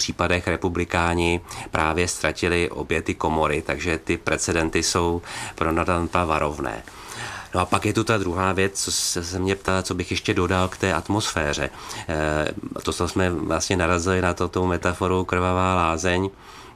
případech republikáni právě ztratili obě ty komory, takže ty precedenty jsou pro Donalda Trumpa varovné. No a pak je tu ta druhá věc, co se mě ptala, co bych ještě dodal k té atmosféře. To jsme vlastně narazili na tou metaforu krvavá lázeň.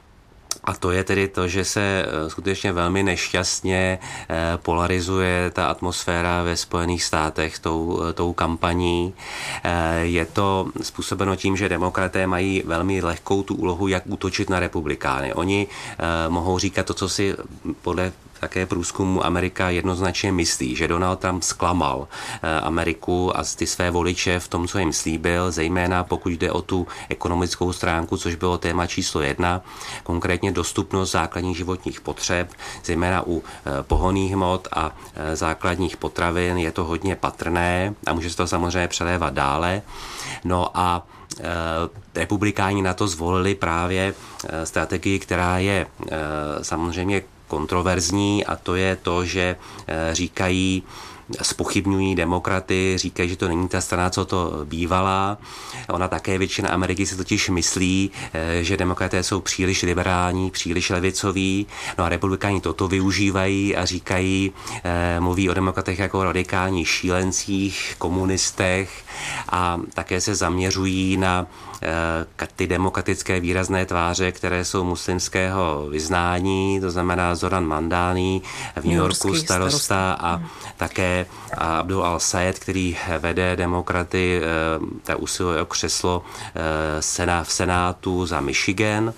A to je tedy to, že se skutečně velmi nešťastně polarizuje ta atmosféra ve Spojených státech tou kampaní. Je to způsobeno tím, že demokraté mají velmi lehkou tu úlohu, jak útočit na republikány. Oni mohou říkat to, co si podle také průzkumu Amerika jednoznačně myslí, že Donald Trump zklamal Ameriku a ty své voliče v tom, co jim slíbil, zejména pokud jde o tu ekonomickou stránku, což bylo téma číslo 1, konkrétně dostupnost základních životních potřeb, zejména u pohonných hmot a základních potravin je to hodně patrné a může se to samozřejmě přelévat dále. No a republikáni na to zvolili právě strategii, která je samozřejmě kontroverzní, a to je to, že říkají, zpochybňují demokraty, říkají, že to není ta strana, co to bývala. Ona také, většina Ameriky si totiž myslí, že demokraté jsou příliš liberální, příliš levicoví. No a republikáni toto využívají a říkají, mluví o demokratech jako radikálních šílencích, komunistech a také se zaměřují na ty demokratické výrazné tváře, které jsou muslimského vyznání, to znamená Zoran Mandani v New Yorku starosta a také Abdul al-Sayed, který vede demokraty, usiluje o křeslo v Senátu za Michigan.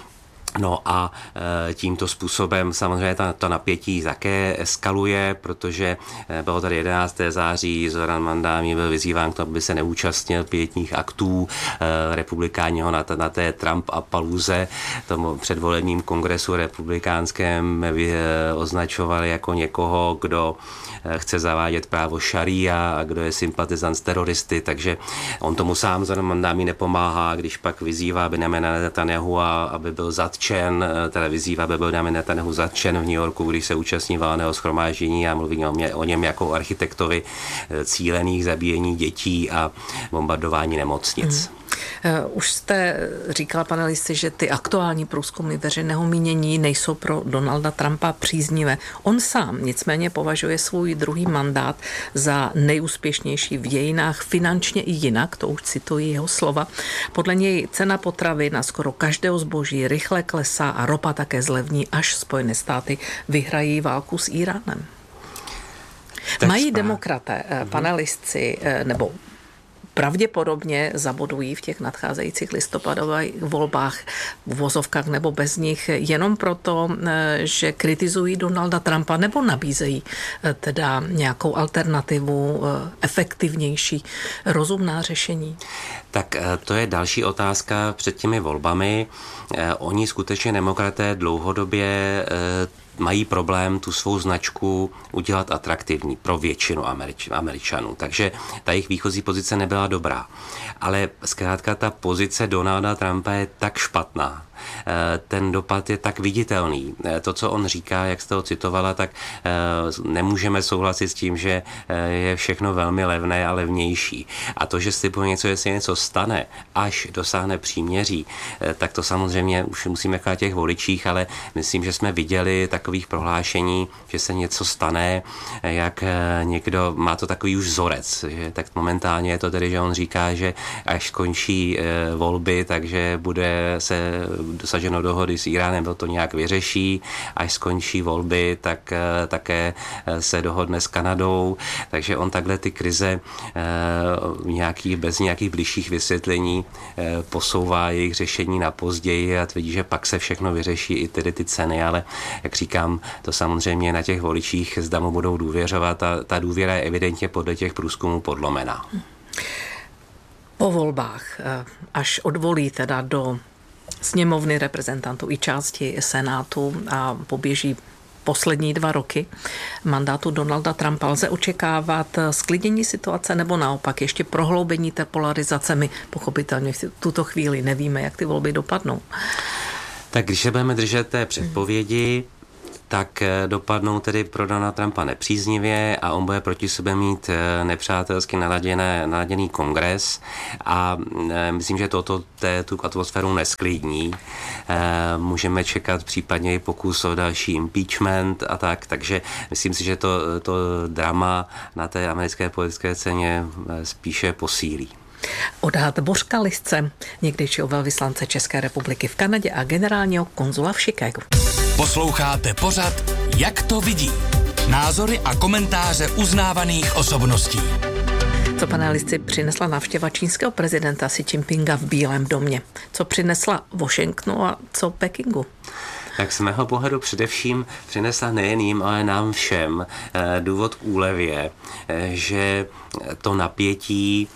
No a tímto způsobem samozřejmě to napětí také eskaluje, protože bylo tady 11. září, Zoran Mandani byl vyzýván k tomu, aby se neúčastnil pietních aktů. Republikáni ho na té Trump-apalooze, tomu předvolebním kongresu republikánském, označovali jako někoho, kdo chce zavádět právo šaría a kdo je sympatizant s teroristy, takže on tomu sám Zoran Mandani nepomáhá, když pak vyzývá Benjamina Netanyahu, aby byl zatčen, teda vyzývá, aby byl Benjamin Netanyahu zatčen v New Yorku, když se účastní valného shromáždění a mluví o něm jako architektovi cílených zabíjení dětí a bombardování nemocnic. Už jste říkala, panelisti, že ty aktuální průzkumy veřejného mínění nejsou pro Donalda Trumpa příznivé. On sám nicméně považuje svůj druhý mandát za nejúspěšnější v dějinách, finančně i jinak, to už cituji jeho slova. Podle něj cena potravin na skoro každého zboží rychle klesá a ropa také zlevní, až Spojené státy vyhrají válku s Íránem. Mají demokraté, panelistci nebo pravděpodobně zabodují v těch nadcházejících listopadových volbách, v vozovkách nebo bez nich, jenom proto, že kritizují Donalda Trumpa, nebo nabízejí teda nějakou alternativu, efektivnější, rozumná řešení? Tak to je další otázka před těmi volbami. Oni skutečně demokraté dlouhodobě mají problém tu svou značku udělat atraktivní pro většinu Američanů. Takže ta jejich výchozí pozice nebyla dobrá. Ale zkrátka ta pozice Donalda Trumpa je tak špatná. Ten dopad je tak viditelný. To, co on říká, jak jste ho citovala, tak nemůžeme souhlasit s tím, že je všechno velmi levné a levnější. A to, že slibuje něco, jestli něco stane, až dosáhne příměří, tak to samozřejmě už musíme na těch voličích, ale myslím, že jsme viděli takových prohlášení, že se něco stane, jak někdo, má to takový už vzorec, že tak momentálně je to tedy, že on říká, že až skončí volby, takže bude se dosaženo dohody s Íránem, to nějak vyřeší, až skončí volby, tak také se dohodne s Kanadou, takže on takhle ty krize bez nějakých bližších vysvětlení posouvá jejich řešení na později a tvrdí, že pak se všechno vyřeší, i tedy ty ceny, ale jak říkám, to samozřejmě na těch voličích, zda mu budou důvěřovat a ta důvěra je evidentně podle těch průzkumů podlomená. Po volbách, až odvolí teda do sněmovny reprezentantů i části Senátu a poběží poslední 2 roky mandátu Donalda Trumpa, lze očekávat sklidnění situace nebo naopak ještě prohloubení té polarizace? My pochopitelně v tuto chvíli nevíme, jak ty volby dopadnou. Tak když se budeme držet té předpovědi, tak dopadnou tedy pro Donalda Trumpa nepříznivě a on bude proti sobě mít nepřátelsky naladěný kongres a myslím, že toto tu atmosféru nesklidní. Můžeme čekat případně i pokus o další impeachment a tak, takže myslím si, že to drama na té americké politické scéně spíše posílí. Odhad Bořka Lisce, někdejšího velvyslance České republiky v Kanadě a generálního konzula v Chicagu. Posloucháte pořad Jak to vidí? Názory a komentáře uznávaných osobností. Co, pane Lisci, přinesla návštěva čínského prezidenta Xi Jinpinga v Bílém domě? Co přinesla Washingtonu a co Pekingu? Tak z mého pohledu především přinesla nejen jim, ale nám všem důvod k úlevě, že to napětí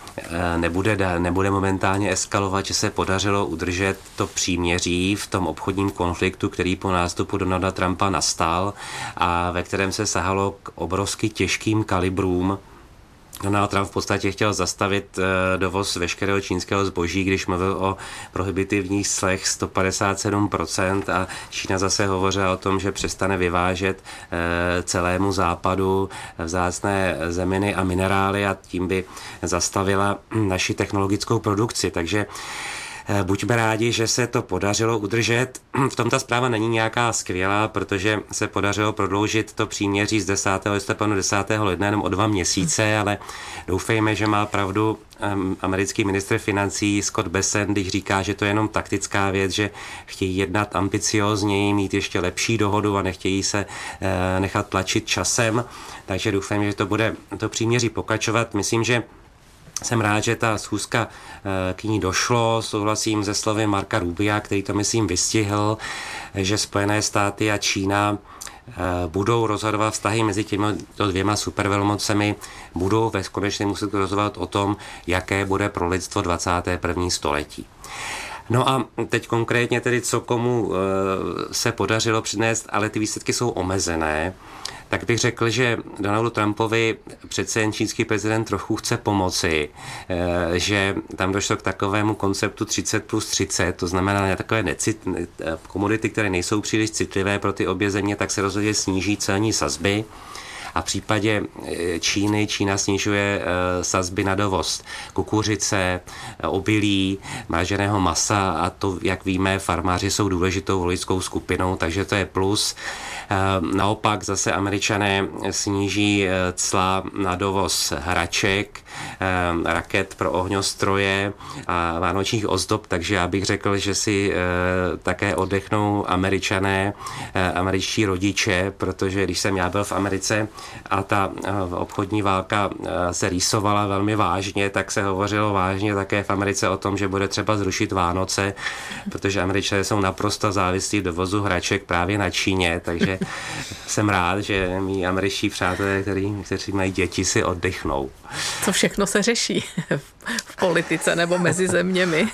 nebude momentálně eskalovat, že se podařilo udržet to příměří v tom obchodním konfliktu, který po nástupu Donalda Trumpa nastal a ve kterém se sahalo k obrovsky těžkým kalibrům. Donald Trump v podstatě chtěl zastavit dovoz veškerého čínského zboží, když mluvil o prohibitivních clech 157% a Čína zase hovořila o tom, že přestane vyvážet celému západu vzácné zeminy a minerály a tím by zastavila naši technologickou produkci. Takže buďme rádi, že se to podařilo udržet. V tom ta zpráva není nějaká skvělá, protože se podařilo prodloužit to příměří z 10. listopadu 10. ledna jenom o 2 měsíce, ale doufejme, že má pravdu americký ministr financí Scott Bessent, když říká, že to je jenom taktická věc, že chtějí jednat ambiciózněji, mít ještě lepší dohodu a nechtějí se nechat tlačit časem. Takže doufejme, že to bude to příměří pokračovat. Myslím, že jsem rád, že ta schůzka k ní došlo, souhlasím se slovy Marka Rubia, který to myslím vystihl, že Spojené státy a Čína budou rozhodovat vztahy mezi těmito dvěma supervelmocemi, budou ve konečně muset rozhodovat o tom, jaké bude pro lidstvo 21. století. No a teď konkrétně tedy, co komu se podařilo přinést, ale ty výsledky jsou omezené, tak bych řekl, že Donaldu Trumpovi přece jen čínský prezident trochu chce pomoci, že tam došlo k takovému konceptu 30+30, to znamená na takové komodity, které nejsou příliš citlivé pro ty obě země, tak se rozhodně sníží celní sazby. A v případě Čína snižuje sazby na dovoz kukuřice, obilí, mraženého masa a to, jak víme, farmáři jsou důležitou voličskou skupinou, takže to je plus. Naopak zase Američané sníží cla na dovoz hraček, raket pro ohňostroje a vánočních ozdob, takže já bych řekl, že si také oddechnou Američané, američtí rodiče, protože když jsem já byl v Americe a ta obchodní válka se rýsovala velmi vážně, tak se hovořilo vážně také v Americe o tom, že bude třeba zrušit Vánoce, protože Američané jsou naprosto závislí v dovozu hraček právě na Číně, takže jsem rád, že mý američtí přátelé, kteří mají děti, si oddechnou. Co všechno se řeší v politice nebo mezi zeměmi.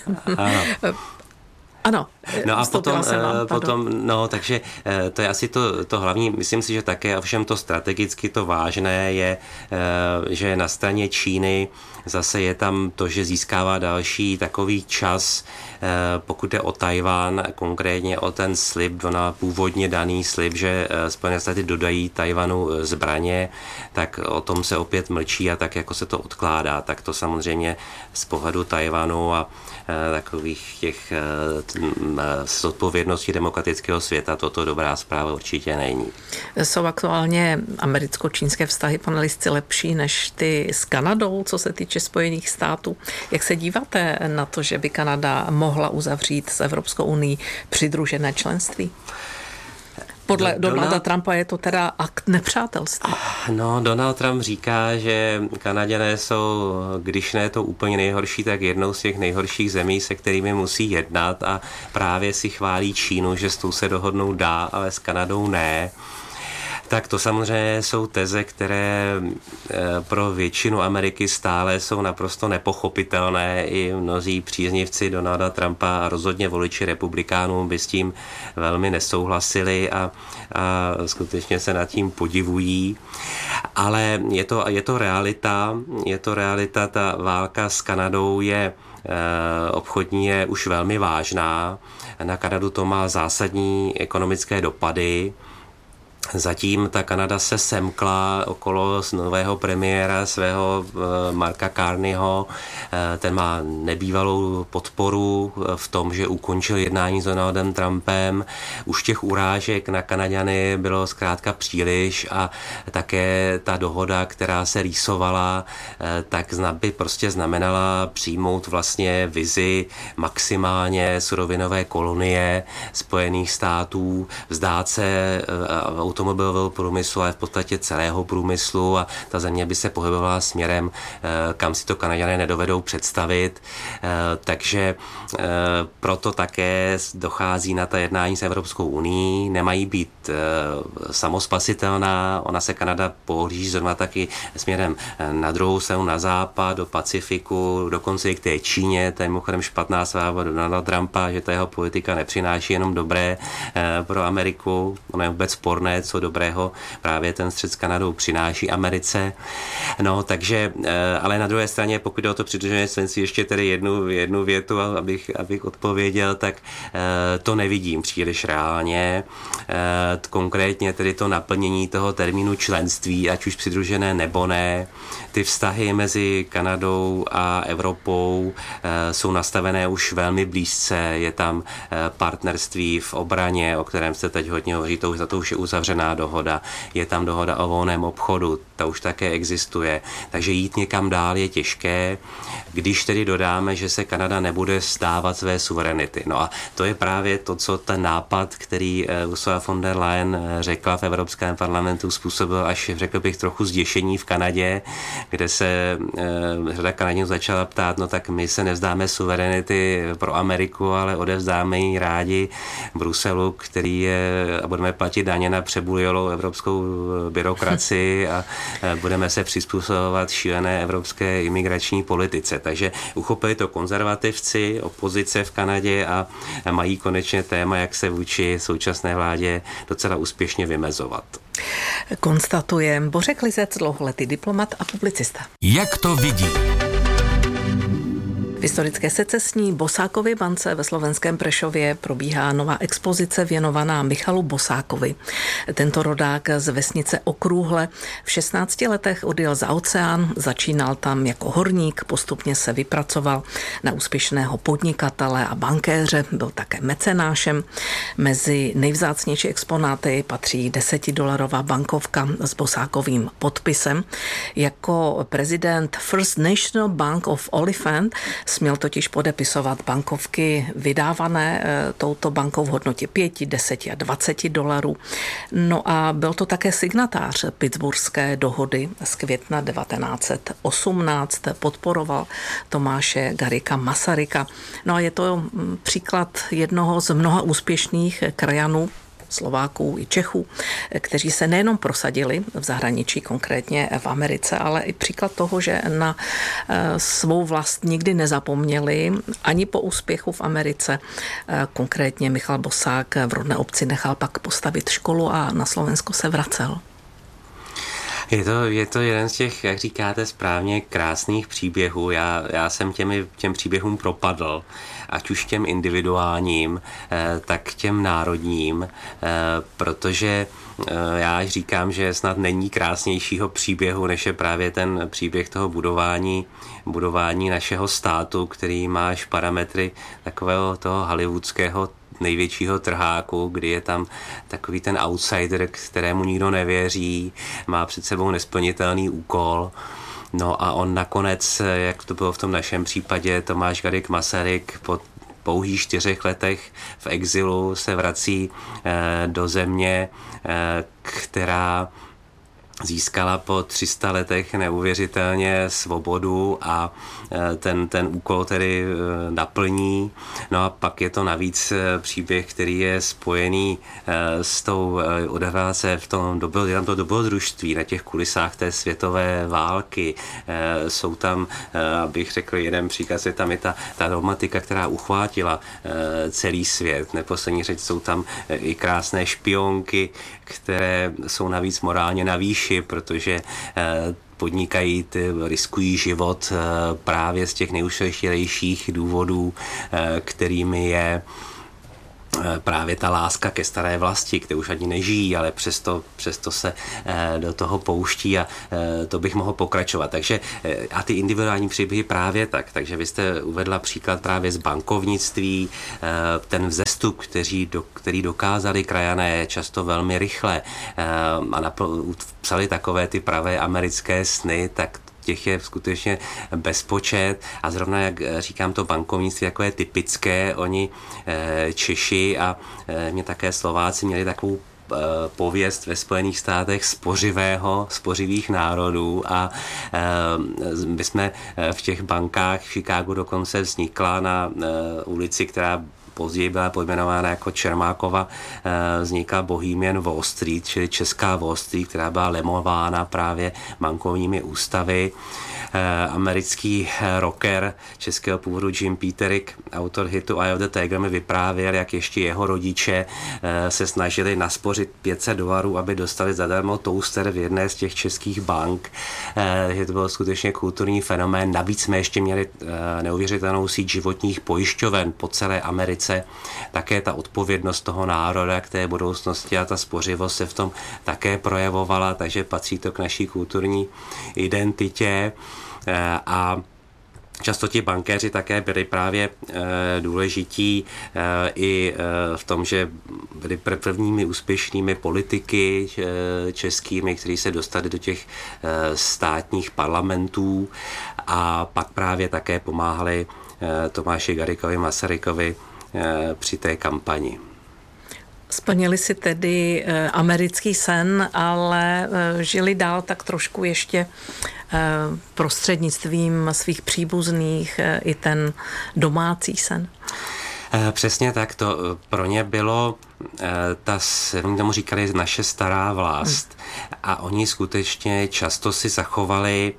Ano. No a takže to je asi to hlavní. Myslím si, že také ovšem to strategicky to vážné je, že na straně Číny zase je tam to, že získává další takový čas, pokud jde o Tajvan, konkrétně o ten slib, původně daný slib, že Spojené státy dodají Tajvanu zbraně, tak o tom se opět mlčí a tak jako se to odkládá, tak to samozřejmě z pohledu Tajvanu a takových těch zodpovědností demokratického světa toto dobrá zpráva určitě není. Jsou aktuálně americko-čínské vztahy, pane Lisci, lepší než ty s Kanadou, co se týče Spojených států? Jak se díváte na to, že by Kanada mohla uzavřít s Evropskou unií přidružené členství? Podle Donalda Trumpa je to teda akt nepřátelství. No, Donald Trump říká, že Kanaďané jsou, když ne to úplně nejhorší, tak jednou z těch nejhorších zemí, se kterými musí jednat a právě si chválí Čínu, že s tou se dohodnout dá, ale s Kanadou ne. Tak to samozřejmě jsou teze, které pro většinu Ameriky stále jsou naprosto nepochopitelné. I mnozí příznivci Donalda Trumpa a rozhodně voliči republikánů by s tím velmi nesouhlasili a skutečně se nad tím podivují. Ale je to realita, ta válka s Kanadou je obchodní je už velmi vážná. Na Kanadu to má zásadní ekonomické dopady. Zatím ta Kanada se semkla okolo nového premiéra svého Marka Carneyho. Ten má nebývalou podporu v tom, že ukončil jednání s Donaldem Trumpem. Už těch urážek na Kanaďany bylo zkrátka příliš a také ta dohoda, která se rýsovala, tak by prostě znamenala přijmout vlastně vizi maximálně surovinové kolonie Spojených států, vzdát se automobilového průmyslu, ale v podstatě celého průmyslu a ta země by se pohybovala směrem, kam si to Kanaďané nedovedou představit. Takže proto také dochází na ta jednání s Evropskou unií. Nemají být samospasitelná. Ona se Kanada pohlíží zrovna taky směrem na druhou stranu, na západ, do Pacifiku, dokonce i k té Číně. To je mimochodem špatná zpráva Donalda Trumpa, že ta jeho politika nepřináší jenom dobré pro Ameriku. Ono je vůbec sporné, co dobrého právě ten střet s Kanadou přináší Americe. No, takže, ale na druhé straně, pokud jde o to přidružené členství, ještě tedy jednu větu, abych odpověděl, tak to nevidím příliš reálně. Konkrétně tedy to naplnění toho termínu členství, ať už přidružené nebo ne, ty vztahy mezi Kanadou a Evropou jsou nastavené už velmi blízce. Je tam partnerství v obraně, o kterém se teď hodně hovoří, to už je uzavřená dohoda. Je tam dohoda o volném obchodu, ta už také existuje. Takže jít někam dál je těžké, když tedy dodáme, že se Kanada nebude vzdávat své suverenity. No a to je právě to, co ten nápad, který Ursula von der Leyen řekla v Evropském parlamentu, způsobil až, řekl bych, trochu zděšení v Kanadě, kde se řada Kanaděnů začala ptát, no tak my se nevzdáme suverenity pro Ameriku, ale odevzdáme ji rádi Bruselu, který je, a budeme platit daně na přebujelou evropskou byrokracii a budeme se přizpůsobovat šílené evropské imigrační politice. Takže uchopili to konzervativci, opozice v Kanadě a mají konečně téma, jak se vůči současné vládě docela úspěšně vymezovat. Konstatuje Bořek Lizec, dlouholetý diplomat a publicista. Jak to vidí? V historické secesní Bosákově bance ve slovenském Prešově probíhá nová expozice věnovaná Michalu Bosákovi. Tento rodák z vesnice Okrůhle v 16 letech odjel za oceán, začínal tam jako horník, postupně se vypracoval na úspěšného podnikatele a bankéře, byl také mecenášem. Mezi nejvzácnější exponáty patří $10 bankovka s Bosákovým podpisem. Jako prezident First National Bank of Oliphant směl totiž podepisovat bankovky vydávané touto bankou v hodnotě 5, 10 a $20. No a byl to také signatář Pittsburghské dohody z května 1918. Podporoval Tomáše Garrigua Masaryka. No a je to příklad jednoho z mnoha úspěšných krajanů, Slováků i Čechů, kteří se nejenom prosadili v zahraničí, konkrétně v Americe, ale i příklad toho, že na svou vlast nikdy nezapomněli ani po úspěchu v Americe. Konkrétně Michal Bosák v rodné obci nechal pak postavit školu a na Slovensko se vracel. Je to jeden z těch, jak říkáte správně, krásných příběhů. Já jsem těm příběhům propadl, ať už těm individuálním, tak těm národním, protože já říkám, že snad není krásnějšího příběhu, než je právě ten příběh toho budování našeho státu, který má až parametry takového toho hollywoodského největšího trháku, kdy je tam takový ten outsider, kterému nikdo nevěří, má před sebou nesplnitelný úkol. No a on nakonec, jak to bylo v tom našem případě, Tomáš Garrigue Masaryk po pouhých 4 letech v exilu se vrací do země, která získala po 300 letech neuvěřitelně svobodu a ten úkol tedy naplní. No a pak je to navíc příběh, který je spojený s tou, odehrává se v tom dobrodružství na těch kulisách té světové války. Jsou tam, abych řekl jeden příklad, je tam i ta romantika, která uchvátila celý svět. Neposlední řeč jsou tam i krásné špionky, které jsou navíc morálně na výši, protože podnikají, riskují život právě z těch nejušlechtilejších důvodů, kterými je právě ta láska ke staré vlasti, kde už ani nežijí, ale přesto se do toho pouští a to bych mohl pokračovat. Takže a ty individuální příběhy právě tak. Takže vy jste uvedla příklad právě z bankovnictví, ten vzestup, který dokázali krajané často velmi rychle a psali takové ty pravé americké sny, tak těch je skutečně bezpočet a zrovna, jak říkám, to bankovnictví jako je typické, oni Češi a mě také Slováci měli takovou pověst ve Spojených státech spořivých národů a my jsme v těch bankách v Chicagu dokonce vznikla na ulici, která později byla pojmenována jako Čermákova, vznikla Bohemian Wall Street, čili česká Wall Street, která byla lemována právě bankovními ústavy. Americký rocker českého původu Jim Peterik, autor hitu Eye of the Tiger, mi vyprávěl, jak ještě jeho rodiče se snažili naspořit $500, aby dostali zadarmo toaster v jedné z těch českých bank. To byl skutečně kulturní fenomén. Navíc jsme ještě měli neuvěřitelnou síť životních pojišťoven po celé Americe. Také ta odpovědnost toho národa k té budoucnosti a ta spořivost se v tom také projevovala, takže patří to k naší kulturní identitě. A často ti bankéři také byli právě důležití i v tom, že byli prvními úspěšnými politiky českými, kteří se dostali do těch státních parlamentů a pak právě také pomáhali Tomáši Garriguovi Masarykovi při té kampani. Splnili si tedy americký sen, ale žili dál tak trošku ještě prostřednictvím svých příbuzných i ten domácí sen. Přesně tak, to pro ně bylo, oni tomu říkali naše stará vlast a oni skutečně často si zachovali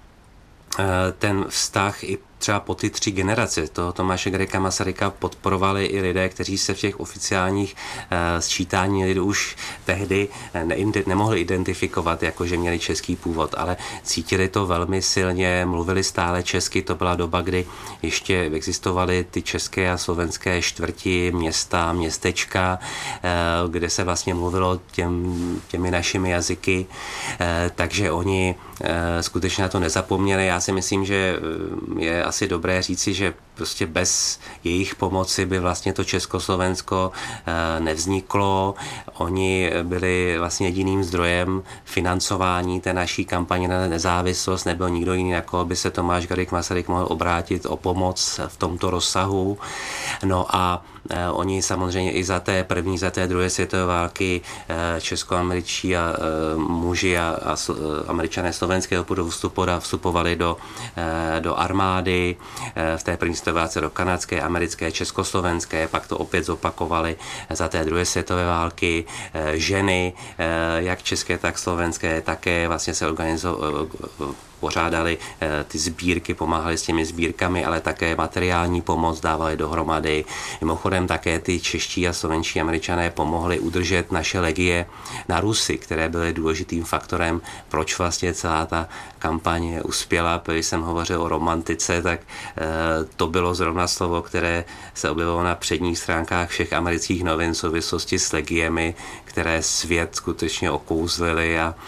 ten vztah i třeba po ty 3 generace. Toho Tomáše Garrigua Masaryka podporovali i lidé, kteří se v těch oficiálních sčítání lidů už tehdy nemohli identifikovat, jako že měli český původ, ale cítili to velmi silně, mluvili stále česky. To byla doba, kdy ještě existovaly ty české a slovenské čtvrti, města, městečka, kde se vlastně mluvilo těmi našimi jazyky, takže oni skutečně na to nezapomněli. Já si myslím, že je asi dobré říci, že prostě bez jejich pomoci by vlastně to Československo nevzniklo. Oni byli vlastně jediným zdrojem financování té naší kampaně na nezávislost. Nebyl nikdo jiný, jako by se Tomáš Garrigue Masaryk mohl obrátit o pomoc v tomto rozsahu. No a oni samozřejmě i za té první, za té druhé světové války českoameričtí a muži a Američané slovenského původu vstupovali do armády, v té první světové válce do kanadské, americké, československé, pak to opět zopakovali za té druhé světové války. Ženy, jak české, tak slovenské, také vlastně se pořádali ty sbírky, pomáhali s těmi sbírkami, ale také materiální pomoc dávali dohromady. Mimochodem také ty čeští a slovenští Američané pomohli udržet naše legie na Rusy, které byly důležitým faktorem, proč vlastně celá ta kampaň uspěla. Když jsem hovořil o romantice, tak to bylo zrovna slovo, které se objevilo na předních stránkách všech amerických novin v souvislosti s legiemi, které svět skutečně okouzlily a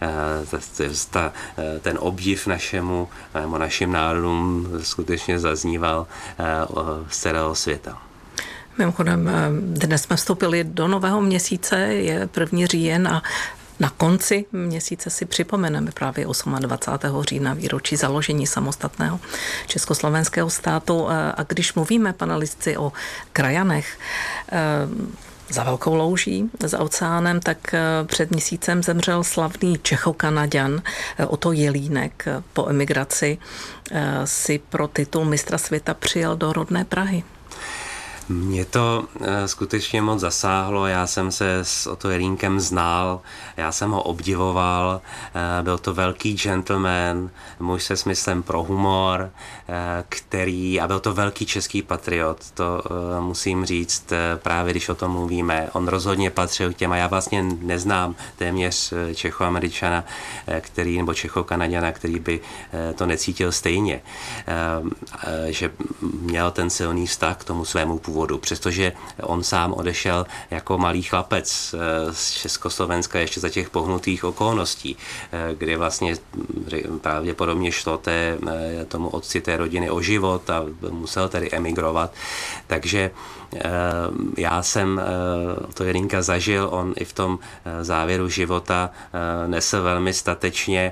ten obdiv našim národům skutečně zazníval z celého světa. Mimochodem, dnes jsme vstoupili do nového měsíce, je 1. říjen a na konci měsíce si připomeneme právě 28. října výročí založení samostatného československého státu. A když mluvíme, panelisti, o krajanech, za Velkou louží, za oceánem, tak před měsícem zemřel slavný Čechokanaďan Otto Jelínek. Po emigraci si pro titul mistra světa přijel do rodné Prahy. Mě to skutečně moc zasáhlo, já jsem se s Otto Jelínkem znal, já jsem ho obdivoval, byl to velký gentleman, muž se smyslem pro humor, a byl to velký český patriot, to musím říct, právě když o tom mluvíme. On rozhodně patřil k těm, a já vlastně neznám téměř Čechoameričana, nebo Čechokanaďana, který by to necítil stejně, že měl ten silný vztah k tomu svému původu. původu, přestože on sám odešel jako malý chlapec z Československa ještě za těch pohnutých okolností, kdy vlastně pravděpodobně šlo tomu otci té rodiny o život a musel tedy emigrovat. Takže já jsem to Jelínka zažil, on i v tom závěru života nesl velmi statečně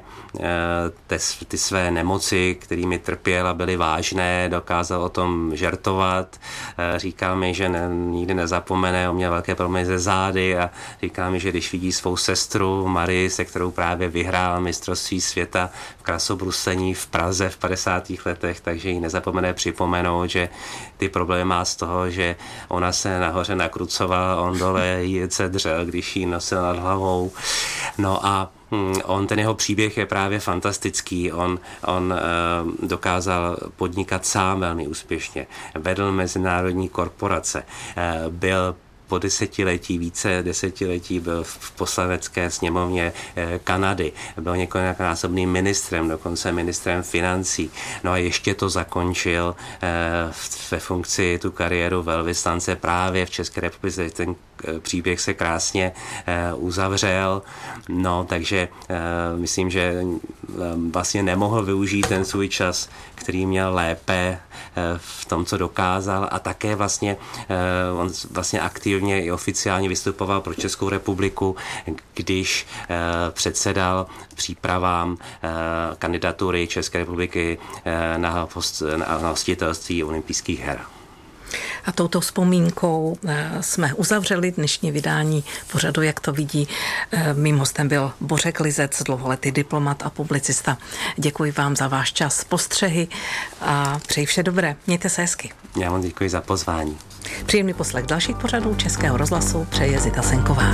ty své nemoci, kterými trpěl a byly vážné, dokázal o tom žertovat, říkal mi, že nikdy nezapomene, on měl velké problémy ze zády a říkal mi, že když vidí svou sestru Marii, se kterou právě vyhrál mistrovství světa v krasobruslení v Praze v 50. letech, takže jí nezapomene připomenout, že ty problémy má z toho, že ona se nahoře nakrucovala, on dole jí cedřel, když jí nosil nad hlavou. No a ten jeho příběh je právě fantastický. On dokázal podnikat sám velmi úspěšně. Vedl mezinárodní korporace. Byl po více desetiletí byl v poslanecké sněmovně Kanady. Byl několikanásobným ministrem, dokonce ministrem financí. No a ještě to zakončil ve funkci tu kariéru velvyslance právě v České republice. Ten příběh se krásně uzavřel. No, takže myslím, že vlastně nemohl využít ten svůj čas, který měl lépe v tom, co dokázal, a také vlastně on vlastně aktivně i oficiálně vystupoval pro Českou republiku, když předsedal přípravám kandidatury České republiky na hostitelství olympijských her. A touto vzpomínkou jsme uzavřeli dnešní vydání pořadu Jak to vidí. Mým hostem byl Bořek Lizec, dlouholetý diplomat a publicista. Děkuji vám za váš čas, postřehy a přeji vše dobré. Mějte se hezky. Já vám děkuji za pozvání. Příjemný poslech dalších pořadů Českého rozhlasu přeje Zita Senková.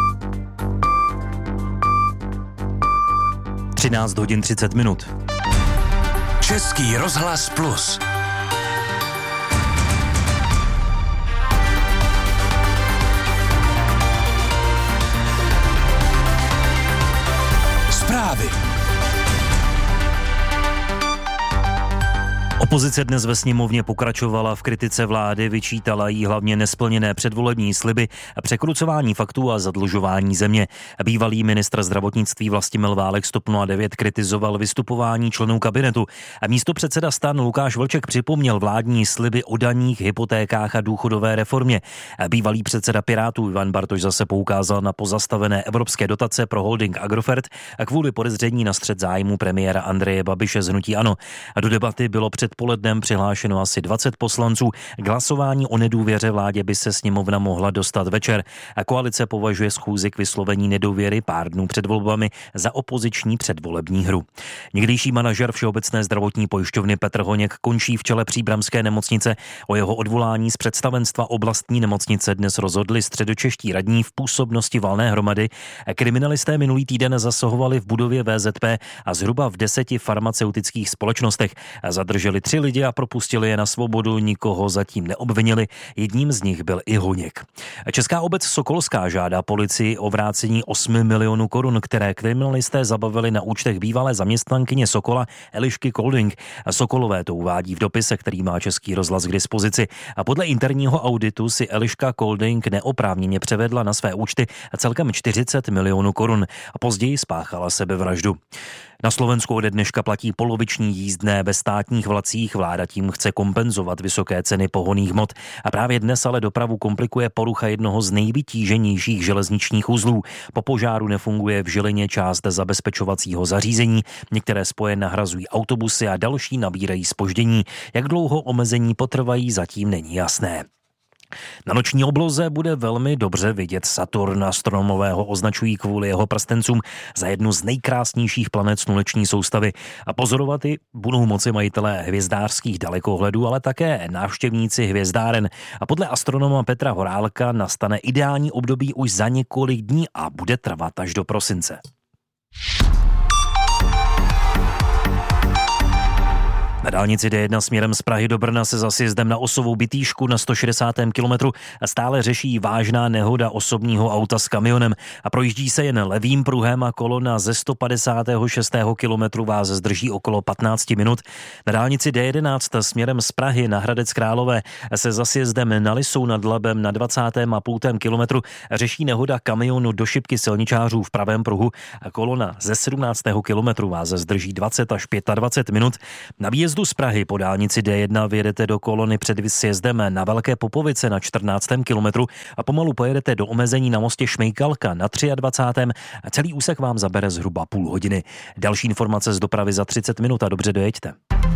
13:30. Český rozhlas Plus. Zprávy. Opozice dnes ve sněmovně pokračovala v kritice vlády, vyčítala jí hlavně nesplněné předvolební sliby, překrucování faktů a zadlužování země. Bývalý ministr zdravotnictví Vlastimil Válek z TOP 09 kritizoval vystupování členů kabinetu. A místopředseda STAN Lukáš Vlček připomněl vládní sliby o daních, hypotékách a důchodové reformě. Bývalý předseda Pirátů Ivan Bartoš zase poukázal na pozastavené evropské dotace pro holding Agrofert a kvůli podezření na střet zájmu premiéra Andreje Babiše z hnutí ANO. A do debaty bylo předpolednem přihlášeno asi 20 poslanců. K hlasování o nedůvěře vládě by se sněmovna mohla dostat večer. A koalice považuje schůzi k vyslovení nedůvěry pár dnů před volbami za opoziční předvolební hru. Někdejší manažer Všeobecné zdravotní pojišťovny Petr Honěk končí v čele příbramské nemocnice. O jeho odvolání z představenstva oblastní nemocnice dnes rozhodli středočeští radní v působnosti valné hromady. Kriminalisté minulý týden zasahovali v budově VZP a zhruba v 10 farmaceutických společnostech. Zadrželi 3 lidi a propustili je na svobodu, nikoho zatím neobvinili, jedním z nich byl i Honěk. Česká obec Sokolská žádá policii o vrácení 8 milionů korun, které kriminalisté zabavili na účtech bývalé zaměstnankyně Sokola Elišky Kolding. Sokolové to uvádí v dopise, který má Český rozhlas k dispozici. A podle interního auditu si Eliška Kolding neoprávněně převedla na své účty celkem 40 milionů korun a později spáchala sebevraždu. Na Slovensku ode dneška platí poloviční jízdné ve státních vlacích. Vláda tím chce kompenzovat vysoké ceny pohonných hmot. A právě dnes ale dopravu komplikuje porucha jednoho z nejvytíženějších železničních uzlů. Po požáru nefunguje v Žilině část zabezpečovacího zařízení. Některé spoje nahrazují autobusy a další nabírají zpoždění. Jak dlouho omezení potrvají, zatím není jasné. Na noční obloze bude velmi dobře vidět Saturn. Astronomové ho označují kvůli jeho prstencům za jednu z nejkrásnějších planet sluneční soustavy. A pozorovat ji budou moci majitelé hvězdářských dalekohledů, ale také návštěvníci hvězdáren. A podle astronoma Petra Horálka nastane ideální období už za několik dní a bude trvat až do prosince. Na dálnici D1 směrem z Prahy do Brna se za sjezdem na Osovou Bitýšku na 160. kilometru stále řeší vážná nehoda osobního auta s kamionem a projíždí se jen levým pruhem a kolona ze 156. kilometru vás zdrží okolo 15 minut. Na dálnici D11 směrem z Prahy na Hradec Králové se za sjezdem na Lisou nad Labem na 20,5 kilometru řeší nehoda kamionu do šipky silničářů v pravém pruhu a kolona ze 17. kilometru vás zdrží 20 až 25 minut. Na výjezdu z Prahy po dálnici D1 vyjedete do kolony před sjezdem na Velké Popovice na 14. kilometru a pomalu pojedete do omezení na mostě Šmejkalka na 23. a celý úsek vám zabere zhruba půl hodiny. Další informace z dopravy za 30 minut a dobře dojeďte.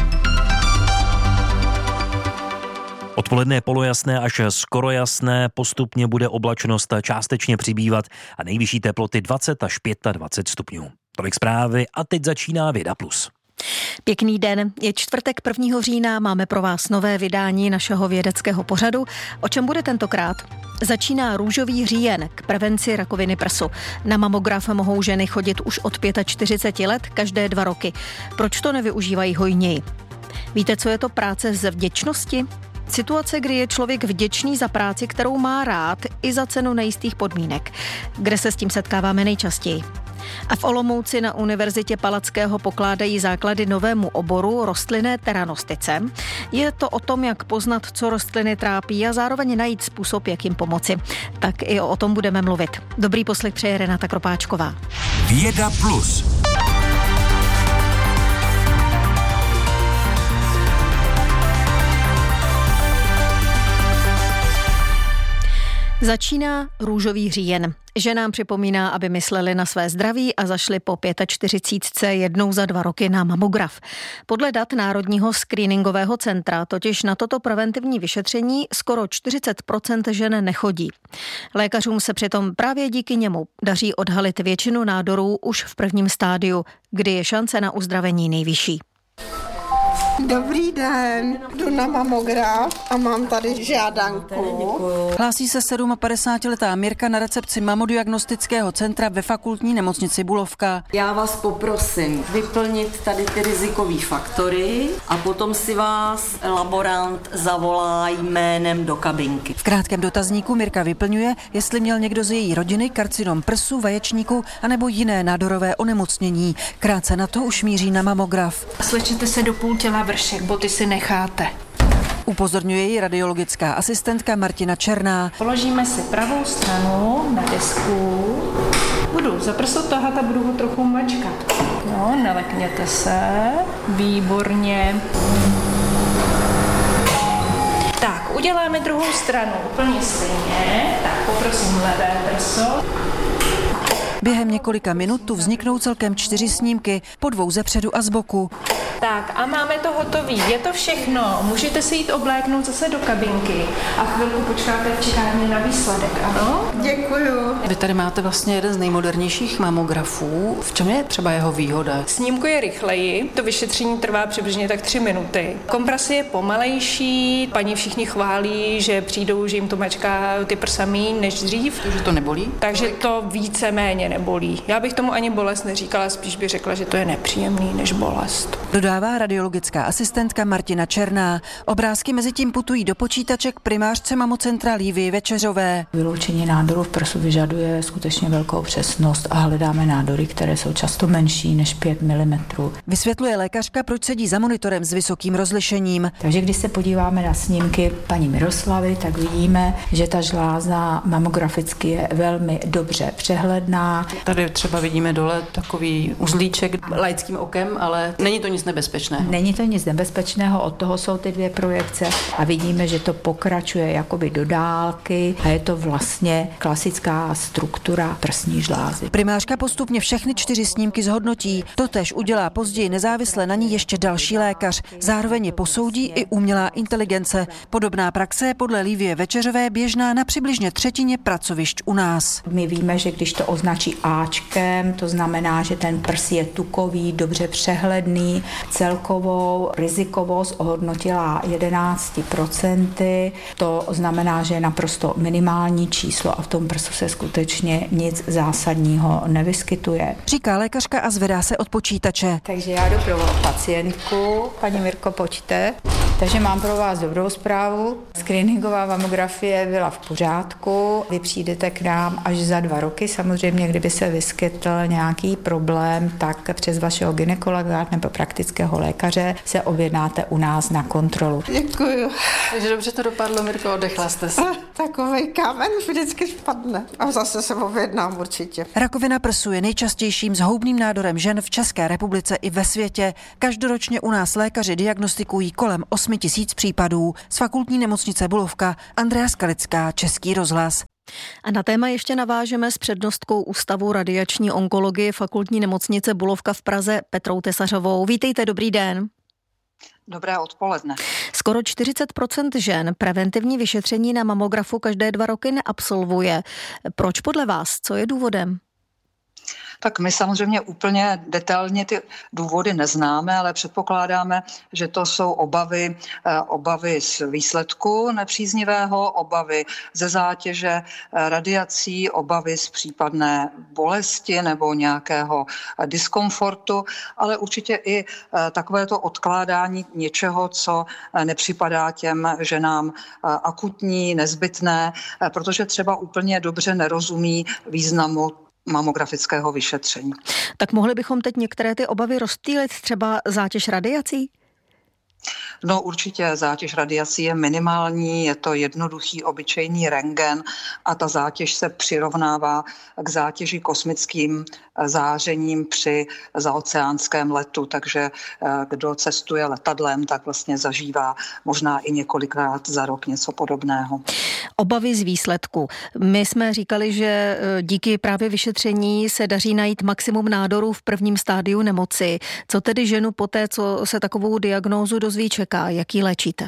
Odpoledne je polojasné až skoro jasné, postupně bude oblačnost částečně přibývat a nejvyšší teploty 20 až 25 stupňů. Tolik zprávy a teď začíná Věda Plus. Pěkný den, je čtvrtek 1. října, máme pro vás nové vydání našeho vědeckého pořadu. O čem bude tentokrát? Začíná růžový říjen k prevenci rakoviny prsu. Na mamograf mohou ženy chodit už od 45 let každé 2 roky. Proč to nevyužívají hojněji? Víte, co je to práce z vděčnosti? Situace, kdy je člověk vděčný za práci, kterou má rád, i za cenu nejistých podmínek. Kde se s tím setkáváme nejčastěji? A v Olomouci na Univerzitě Palackého pokládají základy novému oboru rostlinné teranostice. Je to o tom, jak poznat, co rostliny trápí a zároveň najít způsob, jak jim pomoci. Tak i o tom budeme mluvit. Dobrý poslech přeje Renata Kropáčková. Věda Plus. Začíná růžový říjen. Ženám připomíná, aby mysleli na své zdraví a zašli po 45 jednou za 2 roky na mamograf. Podle dat Národního screeningového centra totiž na toto preventivní vyšetření skoro 40% žen nechodí. Lékařům se přitom právě díky němu daří odhalit většinu nádorů už v prvním stádiu, kdy je šance na uzdravení nejvyšší. Dobrý den, jdu na mamograf a mám tady žádanku. Hlásí se 57letá Mirka na recepci mamodiagnostického centra ve fakultní nemocnici Bulovka. Já vás poprosím vyplnit tady ty rizikové faktory a potom si vás laborant zavolá jménem do kabinky. V krátkém dotazníku Mirka vyplňuje, jestli měl někdo z její rodiny karcinom prsu, vaječníku anebo jiné nádorové onemocnění. Krátce na to už míří na mamograf. Slečete se do půl těla vršek, boty si necháte. Upozorňuje ji radiologická asistentka Martina Černá. Položíme si pravou stranu na desku. Budu za prso tahat a budu ho trochu mačkat. No, nelekněte se. Výborně. Tak, uděláme druhou stranu úplně stejně. Tak, poprosím levé prso. Během několika minut tu vzniknou celkem 4 snímky, po 2 zepředu a zboku. Tak a máme to hotový. Je to všechno. Můžete si jít obléknout zase do kabinky a chvilku počkáte v čekárně na výsledek, ano? Děkuju. Vy tady máte vlastně jeden z nejmodernějších mamografů. V čem je třeba jeho výhoda? Snímku je rychleji, to vyšetření trvá přibližně tak 3 minuty. Kompres je pomalejší, paní všichni chválí, že přijdou, že jim to mačká ty prsa míň než dřív. Takže to nebolí? Takže to víceméně nebolí. Já bych tomu ani bolest neříkala, spíš bych řekla, že to je nepříjemný než bolest. Dodává radiologická asistentka Martina Černá. Obrázky mezitím putují do počítaček primářce mamocentra Lívy Večeřové. Vyloučení nádoru v prsu vyžaduje skutečně velkou přesnost a hledáme nádory, které jsou často menší než 5 mm. Vysvětluje lékařka, proč sedí za monitorem s vysokým rozlišením. Takže když se podíváme na snímky paní Miroslavy, tak vidíme, že ta žláza mamograficky je velmi dobře přehledná. Tady třeba vidíme dole takový uzlíček laickým okem, ale není to nic nebezpečného. Není to nic nebezpečného, od toho jsou ty 2 projekce a vidíme, že to pokračuje jakoby do dálky a je to vlastně klasická struktura prsní žlázy. Primářka postupně všechny 4 snímky zhodnotí. Totéž udělá později nezávisle na ní ještě další lékař. Zároveň je posoudí i umělá inteligence. Podobná praxe je podle Lívie Večeřové běžná na přibližně 1/3 pracovišť u nás. My víme, že když to označí Ačkem, to znamená, že ten prs je tukový, dobře přehledný celkovou rizikovost ohodnotila 11%. To znamená, že je naprosto minimální číslo a v tom prsu se skutečně nic zásadního nevyskytuje. Říká lékařka a zvedá se od počítače. Takže já jdu pro pacientku. Paní Mirko, pojďte. Takže mám pro vás dobrou zprávu. Screeningová mamografie byla v pořádku. Vy přijdete k nám až za 2 roky. Samozřejmě, kdyby se vyskytl nějaký problém, tak přes vašeho gynekologa nebo praktického lékaře se objednáte u nás na kontrolu. Děkuju. Takže dobře to dopadlo, Mirko, oddechla jste se. Takovej kámen vždycky spadne. A zase se objednám určitě. Rakovina prsu je nejčastějším zhoubným nádorem žen v České republice i ve světě. Každoročně u nás lékaři diagnostikují kolem 8 000 případů. Z Fakultní nemocnice Bulovka Andrea Skalická, Český rozhlas. A na téma ještě navážeme s přednostkou Ústavu radiační onkologie Fakultní nemocnice Bulovka v Praze Petrou Tesařovou. Vítejte, dobrý den. Dobré odpoledne. Skoro 40% žen preventivní vyšetření na mamografu každé 2 roky neabsolvuje. Proč podle vás? Co je důvodem? Tak my samozřejmě úplně detailně ty důvody neznáme, ale předpokládáme, že to jsou obavy z výsledku nepříznivého, obavy ze zátěže radiací, obavy z případné bolesti nebo nějakého diskomfortu, ale určitě i takovéto odkládání něčeho, co nepřipadá těm ženám akutní, nezbytné, protože třeba úplně dobře nerozumí významu mamografického vyšetření. Tak mohli bychom teď některé ty obavy rozptýlit, třeba zátěž radiací? No určitě zátěž radiací je minimální, je to jednoduchý obyčejný rentgen a ta zátěž se přirovnává k zátěži kosmickým zářením při zaoceánském letu, takže kdo cestuje letadlem, tak vlastně zažívá možná i několikrát za rok něco podobného. Obavy z výsledku. My jsme říkali, že díky právě vyšetření se daří najít maximum nádorů v prvním stádiu nemoci. Co tedy ženu poté, co se takovou diagnózu dozví, čeká? Jak ji léčíte?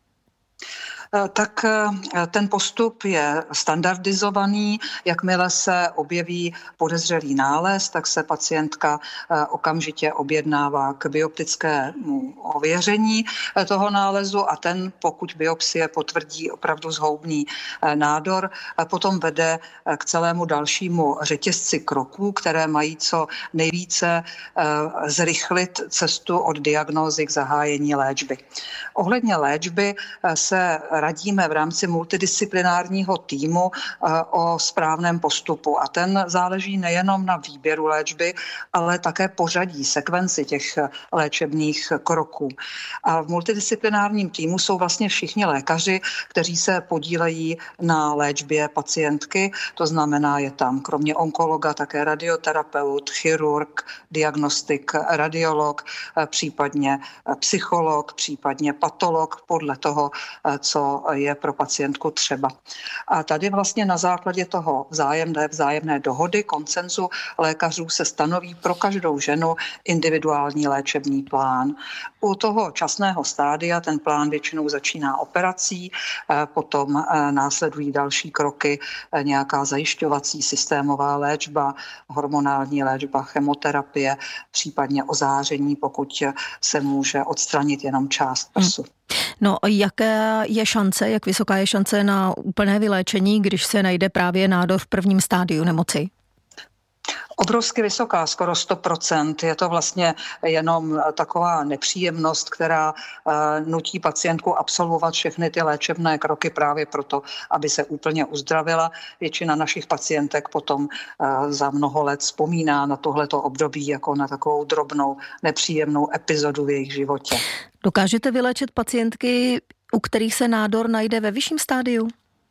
Tak ten postup je standardizovaný. Jakmile se objeví podezřelý nález, tak se pacientka okamžitě objednává k bioptickému ověření toho nálezu a ten, pokud biopsie potvrdí opravdu zhoubný nádor, potom vede k celému dalšímu řetězci kroků, které mají co nejvíce zrychlit cestu od diagnózy k zahájení léčby. Ohledně léčby se radíme v rámci multidisciplinárního týmu o správném postupu a ten záleží nejenom na výběru léčby, ale také pořadí, sekvenci těch léčebných kroků. A v multidisciplinárním týmu jsou vlastně všichni lékaři, kteří se podílejí na léčbě pacientky, to znamená, je tam kromě onkologa také radioterapeut, chirurg, diagnostik, radiolog, případně psycholog, případně patolog podle toho, co je pro pacientku třeba. A tady vlastně na základě toho vzájemné dohody, konsenzu lékařů se stanoví pro každou ženu individuální léčebný plán. U toho časného stádia ten plán většinou začíná operací, potom následují další kroky, nějaká zajišťovací systémová léčba, hormonální léčba, chemoterapie, případně ozáření, pokud se může odstranit jenom část prsu. No, jaká je šance, jak vysoká je šance na úplné vyléčení, když se najde právě nádor v prvním stádiu nemoci? Obrovsky vysoká, skoro 100%. Je to vlastně jenom taková nepříjemnost, která nutí pacientku absolvovat všechny ty léčebné kroky právě proto, aby se úplně uzdravila. Většina našich pacientek potom za mnoho let vzpomíná na tohleto období jako na takovou drobnou nepříjemnou epizodu v jejich životě. Dokážete vyléčit pacientky, u kterých se nádor najde ve vyšším stádiu?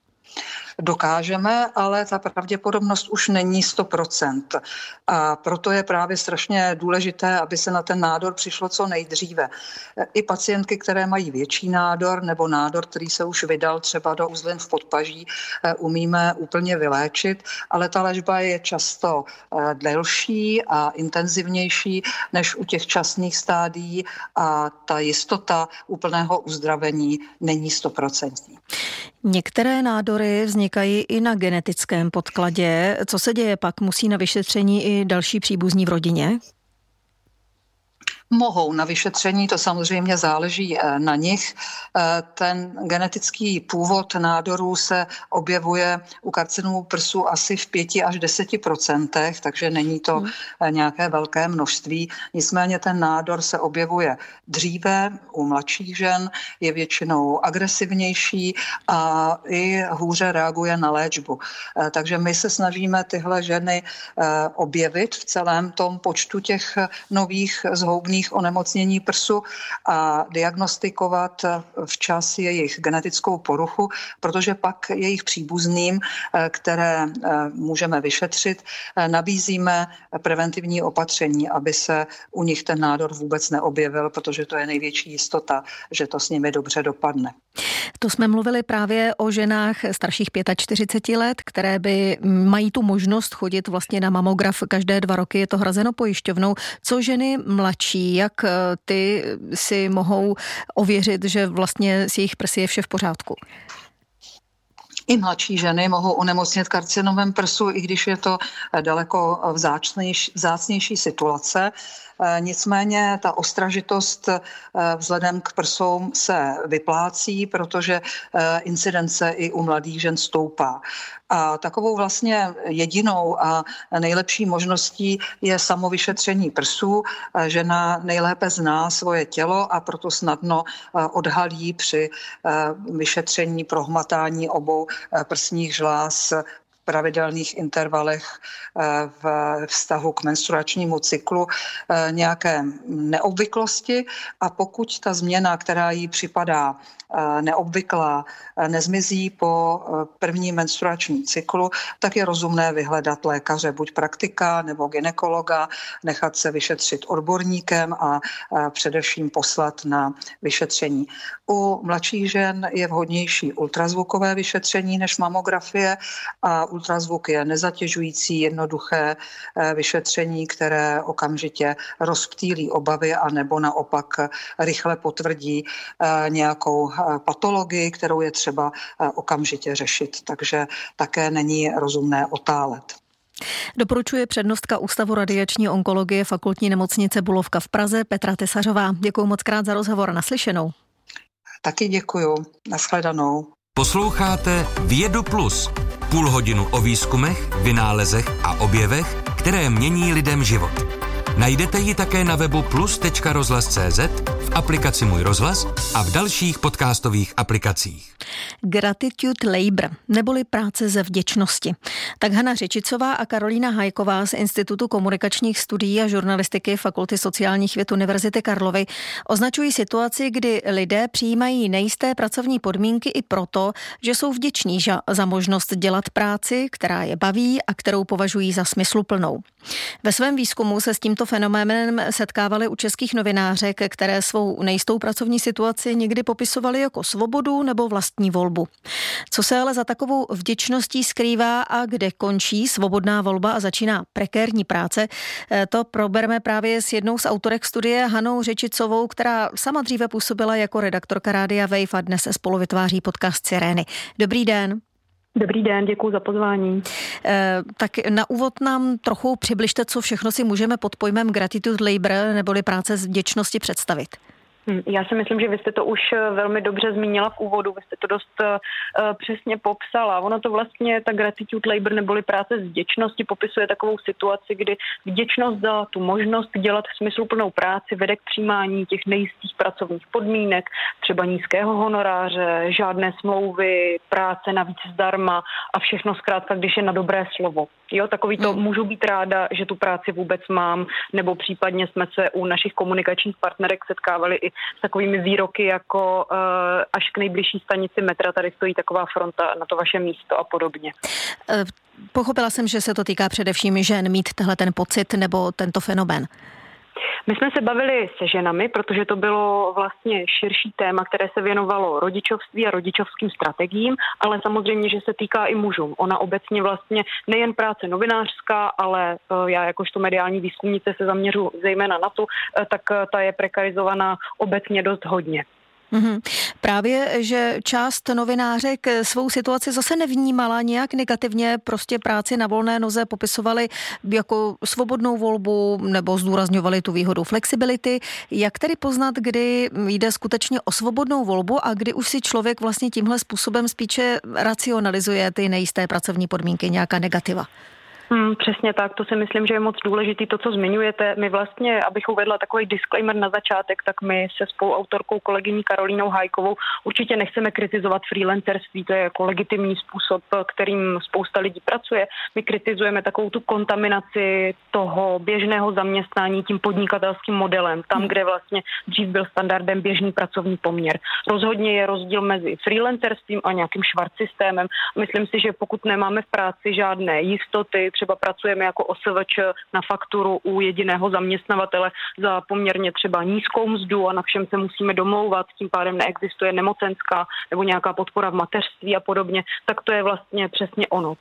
Dokážeme, ale ta pravděpodobnost už není 100%. A proto je právě strašně důležité, aby se na ten nádor přišlo co nejdříve. I pacientky, které mají větší nádor nebo nádor, který se už vydal třeba do uzlin v podpaží, umíme úplně vyléčit, ale ta léčba je často delší a intenzivnější než u těch časných stádií a ta jistota úplného uzdravení není 100%. Některé nádory vznikají i na genetickém podkladě. Co se děje pak? Musí na vyšetření i další příbuzní v rodině? Mohou na vyšetření, to samozřejmě záleží na nich. Ten genetický původ nádorů se objevuje u karcinomů prsu asi v 5 až 10%, takže není to nějaké velké množství. Nicméně ten nádor se objevuje dříve u mladších žen, je většinou agresivnější a i hůře reaguje na léčbu. Takže my se snažíme tyhle ženy objevit v celém tom počtu těch nových zhoubných onemocnění prsu a diagnostikovat včas jejich genetickou poruchu, protože pak jejich příbuzným, které můžeme vyšetřit, nabízíme preventivní opatření, aby se u nich ten nádor vůbec neobjevil, protože to je největší jistota, že to s nimi dobře dopadne. To jsme mluvili právě o ženách starších 45 let, které by mají tu možnost chodit vlastně na mamograf každé 2 roky, je to hrazeno pojišťovnou. Co ženy mladší, jak ty si mohou ověřit, že vlastně s jejich prsy je vše v pořádku? I mladší ženy mohou onemocnit karcinomem prsu, i když je to daleko vzácnější situace. Nicméně ta ostražitost vzhledem k prsům se vyplácí, protože incidence i u mladých žen stoupá. A takovou vlastně jedinou a nejlepší možností je samovyšetření prsů. Žena nejlépe zná svoje tělo a proto snadno odhalí při vyšetření prohmatání obou prsních žláz v pravidelných intervalech v vztahu k menstruačnímu cyklu nějaké neobvyklosti a pokud ta změna, která jí připadá neobvyklá, nezmizí po prvním menstruačním cyklu, tak je rozumné vyhledat lékaře, buď praktika nebo gynekologa, nechat se vyšetřit odborníkem a především poslat na vyšetření. U mladších žen je vhodnější ultrazvukové vyšetření než mamografie a ultrazvuk je nezatěžující, jednoduché vyšetření, které okamžitě rozptýlí obavy a nebo naopak rychle potvrdí nějakou patologii, kterou je třeba okamžitě řešit. Takže také není rozumné otálet. Doporučuje přednostka Ústavu radiační onkologie Fakultní nemocnice Bulovka v Praze Petra Tesařová. Děkuji moc krát za rozhovor. Naslyšenou. Taky děkuju. Nashledanou. Posloucháte Vědu Plus. Půl hodinu o výzkumech, vynálezech a objevech, které mění lidem život. Najdete ji také na webu plus.rozhlas.cz, v aplikaci Můj rozhlas a v dalších podcastových aplikacích. Gratitude labor, neboli práce ze vděčnosti. Tak Hana Řečicová a Karolína Hajková z Institutu komunikačních studií a žurnalistiky Fakulty sociálních věd Univerzity Karlovy označují situaci, kdy lidé přijímají nejisté pracovní podmínky i proto, že jsou vděční za možnost dělat práci, která je baví a kterou považují za smysluplnou. Ve svém výzkumu se s tímto fenoménem setkávali u českých novinářek, které svou nejistou pracovní situaci někdy popisovaly jako svobodu nebo vlastní volbu. Co se ale za takovou vděčností skrývá a kde končí svobodná volba a začíná prekérní práce, to probereme právě s jednou z autorek studie Hanou Řečicovou, která sama dříve působila jako redaktorka Rádia Wave a dnes spoluvytváří podcast Sirény. Dobrý den. Dobrý den, děkuji za pozvání. Tak na úvod nám trochu přibližte, co všechno si můžeme pod pojmem gratitude labor neboli práce z vděčnosti představit. Já si myslím, že vy jste to už velmi dobře zmínila v úvodu, vy jste to dost přesně popsala. Ono to vlastně, ta gratitude labor neboli práce z vděčnosti popisuje takovou situaci, kdy vděčnost za tu možnost dělat smysluplnou práci vede k přijímání těch nejistých pracovních podmínek, třeba nízkého honoráře, žádné smlouvy, práce navíc zdarma a všechno zkrátka, když je na dobré slovo. Jo, takový to můžu být ráda, že tu práci vůbec mám, nebo případně jsme se u našich komunikačních partnerek setkávali i s takovými výroky jako až k nejbližší stanici metra tady stojí taková fronta na to vaše místo a podobně. Pochopila jsem, že se to týká především žen mít tenhle ten pocit nebo tento fenomén. My jsme se bavili se ženami, protože to bylo vlastně širší téma, které se věnovalo rodičovství a rodičovským strategiím, ale samozřejmě, že se týká i mužům. Ona obecně vlastně nejen práce novinářská, ale já jakožto mediální výzkumnice se zaměřu zejména na tu, tak ta je prekarizovaná obecně dost hodně. Právě, že část novinářek svou situaci zase nevnímala nějak negativně, prostě práci na volné noze popisovali jako svobodnou volbu nebo zdůrazňovali tu výhodu flexibility. Jak tedy poznat, kdy jde skutečně o svobodnou volbu a kdy už si člověk vlastně tímhle způsobem spíše racionalizuje ty nejisté pracovní podmínky, nějaká negativa? Přesně tak, to si myslím, že je moc důležitý to, co zmiňujete. My vlastně, abych uvedla takový disclaimer na začátek, tak my se spoluautorkou kolegyní Karolínou Hájkovou určitě nechceme kritizovat freelancerství, to je jako legitimní způsob, kterým spousta lidí pracuje. My kritizujeme takovou tu kontaminaci toho běžného zaměstnání tím podnikatelským modelem, tam, kde vlastně dřív byl standardem běžný pracovní poměr. Rozhodně je rozdíl mezi freelancerstvím a nějakým švart systémem. Myslím si, že pokud nemáme v práci žádné jistoty, třeba pracujeme jako OSVČ na fakturu u jediného zaměstnavatele za poměrně třeba nízkou mzdu a na všem se musíme domlouvat, tím pádem neexistuje nemocenská nebo nějaká podpora v mateřství a podobně, tak to je vlastně přesně ono.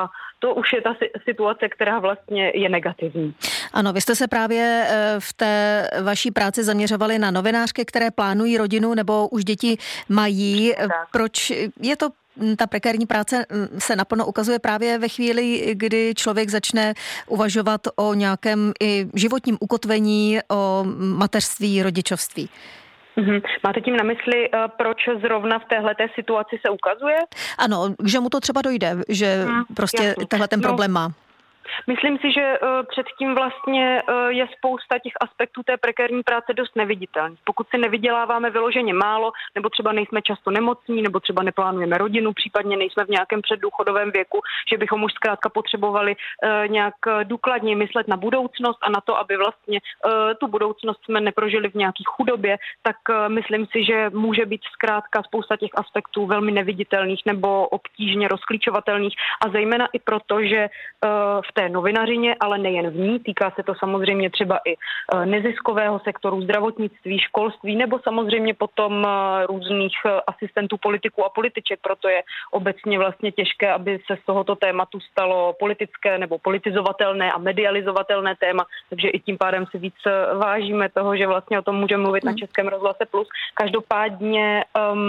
To už je ta situace, která vlastně je negativní. Ano, vy jste se právě v té vaší práci zaměřovali na novinářky, které plánují rodinu nebo už děti mají. Tak. Proč je to ta prekérní práce se naplno ukazuje právě ve chvíli, kdy člověk začne uvažovat o nějakém i životním ukotvení, o mateřství, rodičovství? Máte tím na mysli, proč zrovna v téhleté situaci se ukazuje? Ano, že mu to třeba dojde, že prostě tenhle ten problém má. Myslím si, že předtím vlastně je spousta těch aspektů té prekérní práce dost neviditelných. Pokud si nevyděláváme vyloženě málo, nebo třeba nejsme často nemocní, nebo třeba neplánujeme rodinu, případně nejsme v nějakém předdůchodovém věku, že bychom už zkrátka potřebovali nějak důkladně myslet na budoucnost a na to, aby vlastně tu budoucnost jsme neprožili v nějaký chudobě, tak myslím si, že může být zkrátka spousta těch aspektů velmi neviditelných nebo obtížně rozklíčovatelných a zejména i proto, že v té novinařině, ale nejen v ní. Týká se to samozřejmě třeba i neziskového sektoru, zdravotnictví, školství nebo samozřejmě potom různých asistentů politiků a političek. Proto je obecně vlastně těžké, aby se z tohoto tématu stalo politické nebo politizovatelné a medializovatelné téma. Takže i tím pádem si víc vážíme toho, že vlastně o tom můžeme mluvit na Českém rozhlase Plus. Každopádně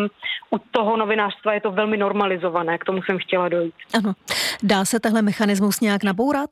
u toho novinářstva je to velmi normalizované. K tomu jsem chtěla dojít. Ano. Dá se tenhle mechanismus nějak nabourat?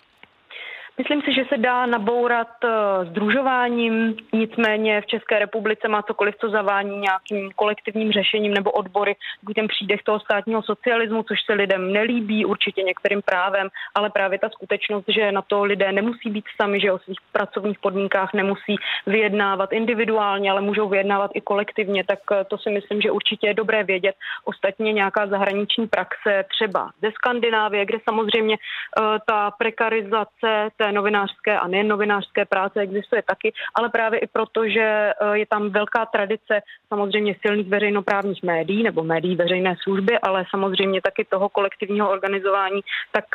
Myslím si, že se dá nabourat sdružováním, nicméně v České republice má cokoliv, co zavání nějakým kolektivním řešením nebo odbory, takový ten přídech toho státního socialismu, což se lidem nelíbí, určitě některým právem, ale právě ta skutečnost, že na to lidé nemusí být sami, že o svých pracovních podmínkách nemusí vyjednávat individuálně, ale můžou vyjednávat i kolektivně, tak to si myslím, že určitě je dobré vědět. Ostatně nějaká zahraniční praxe třeba ze Skandinávie, kde samozřejmě ta prekarizace té novinářské a nejen novinářské práce existuje taky, ale právě i proto, že je tam velká tradice samozřejmě silných veřejnoprávních médií nebo médií veřejné služby, ale samozřejmě taky toho kolektivního organizování, tak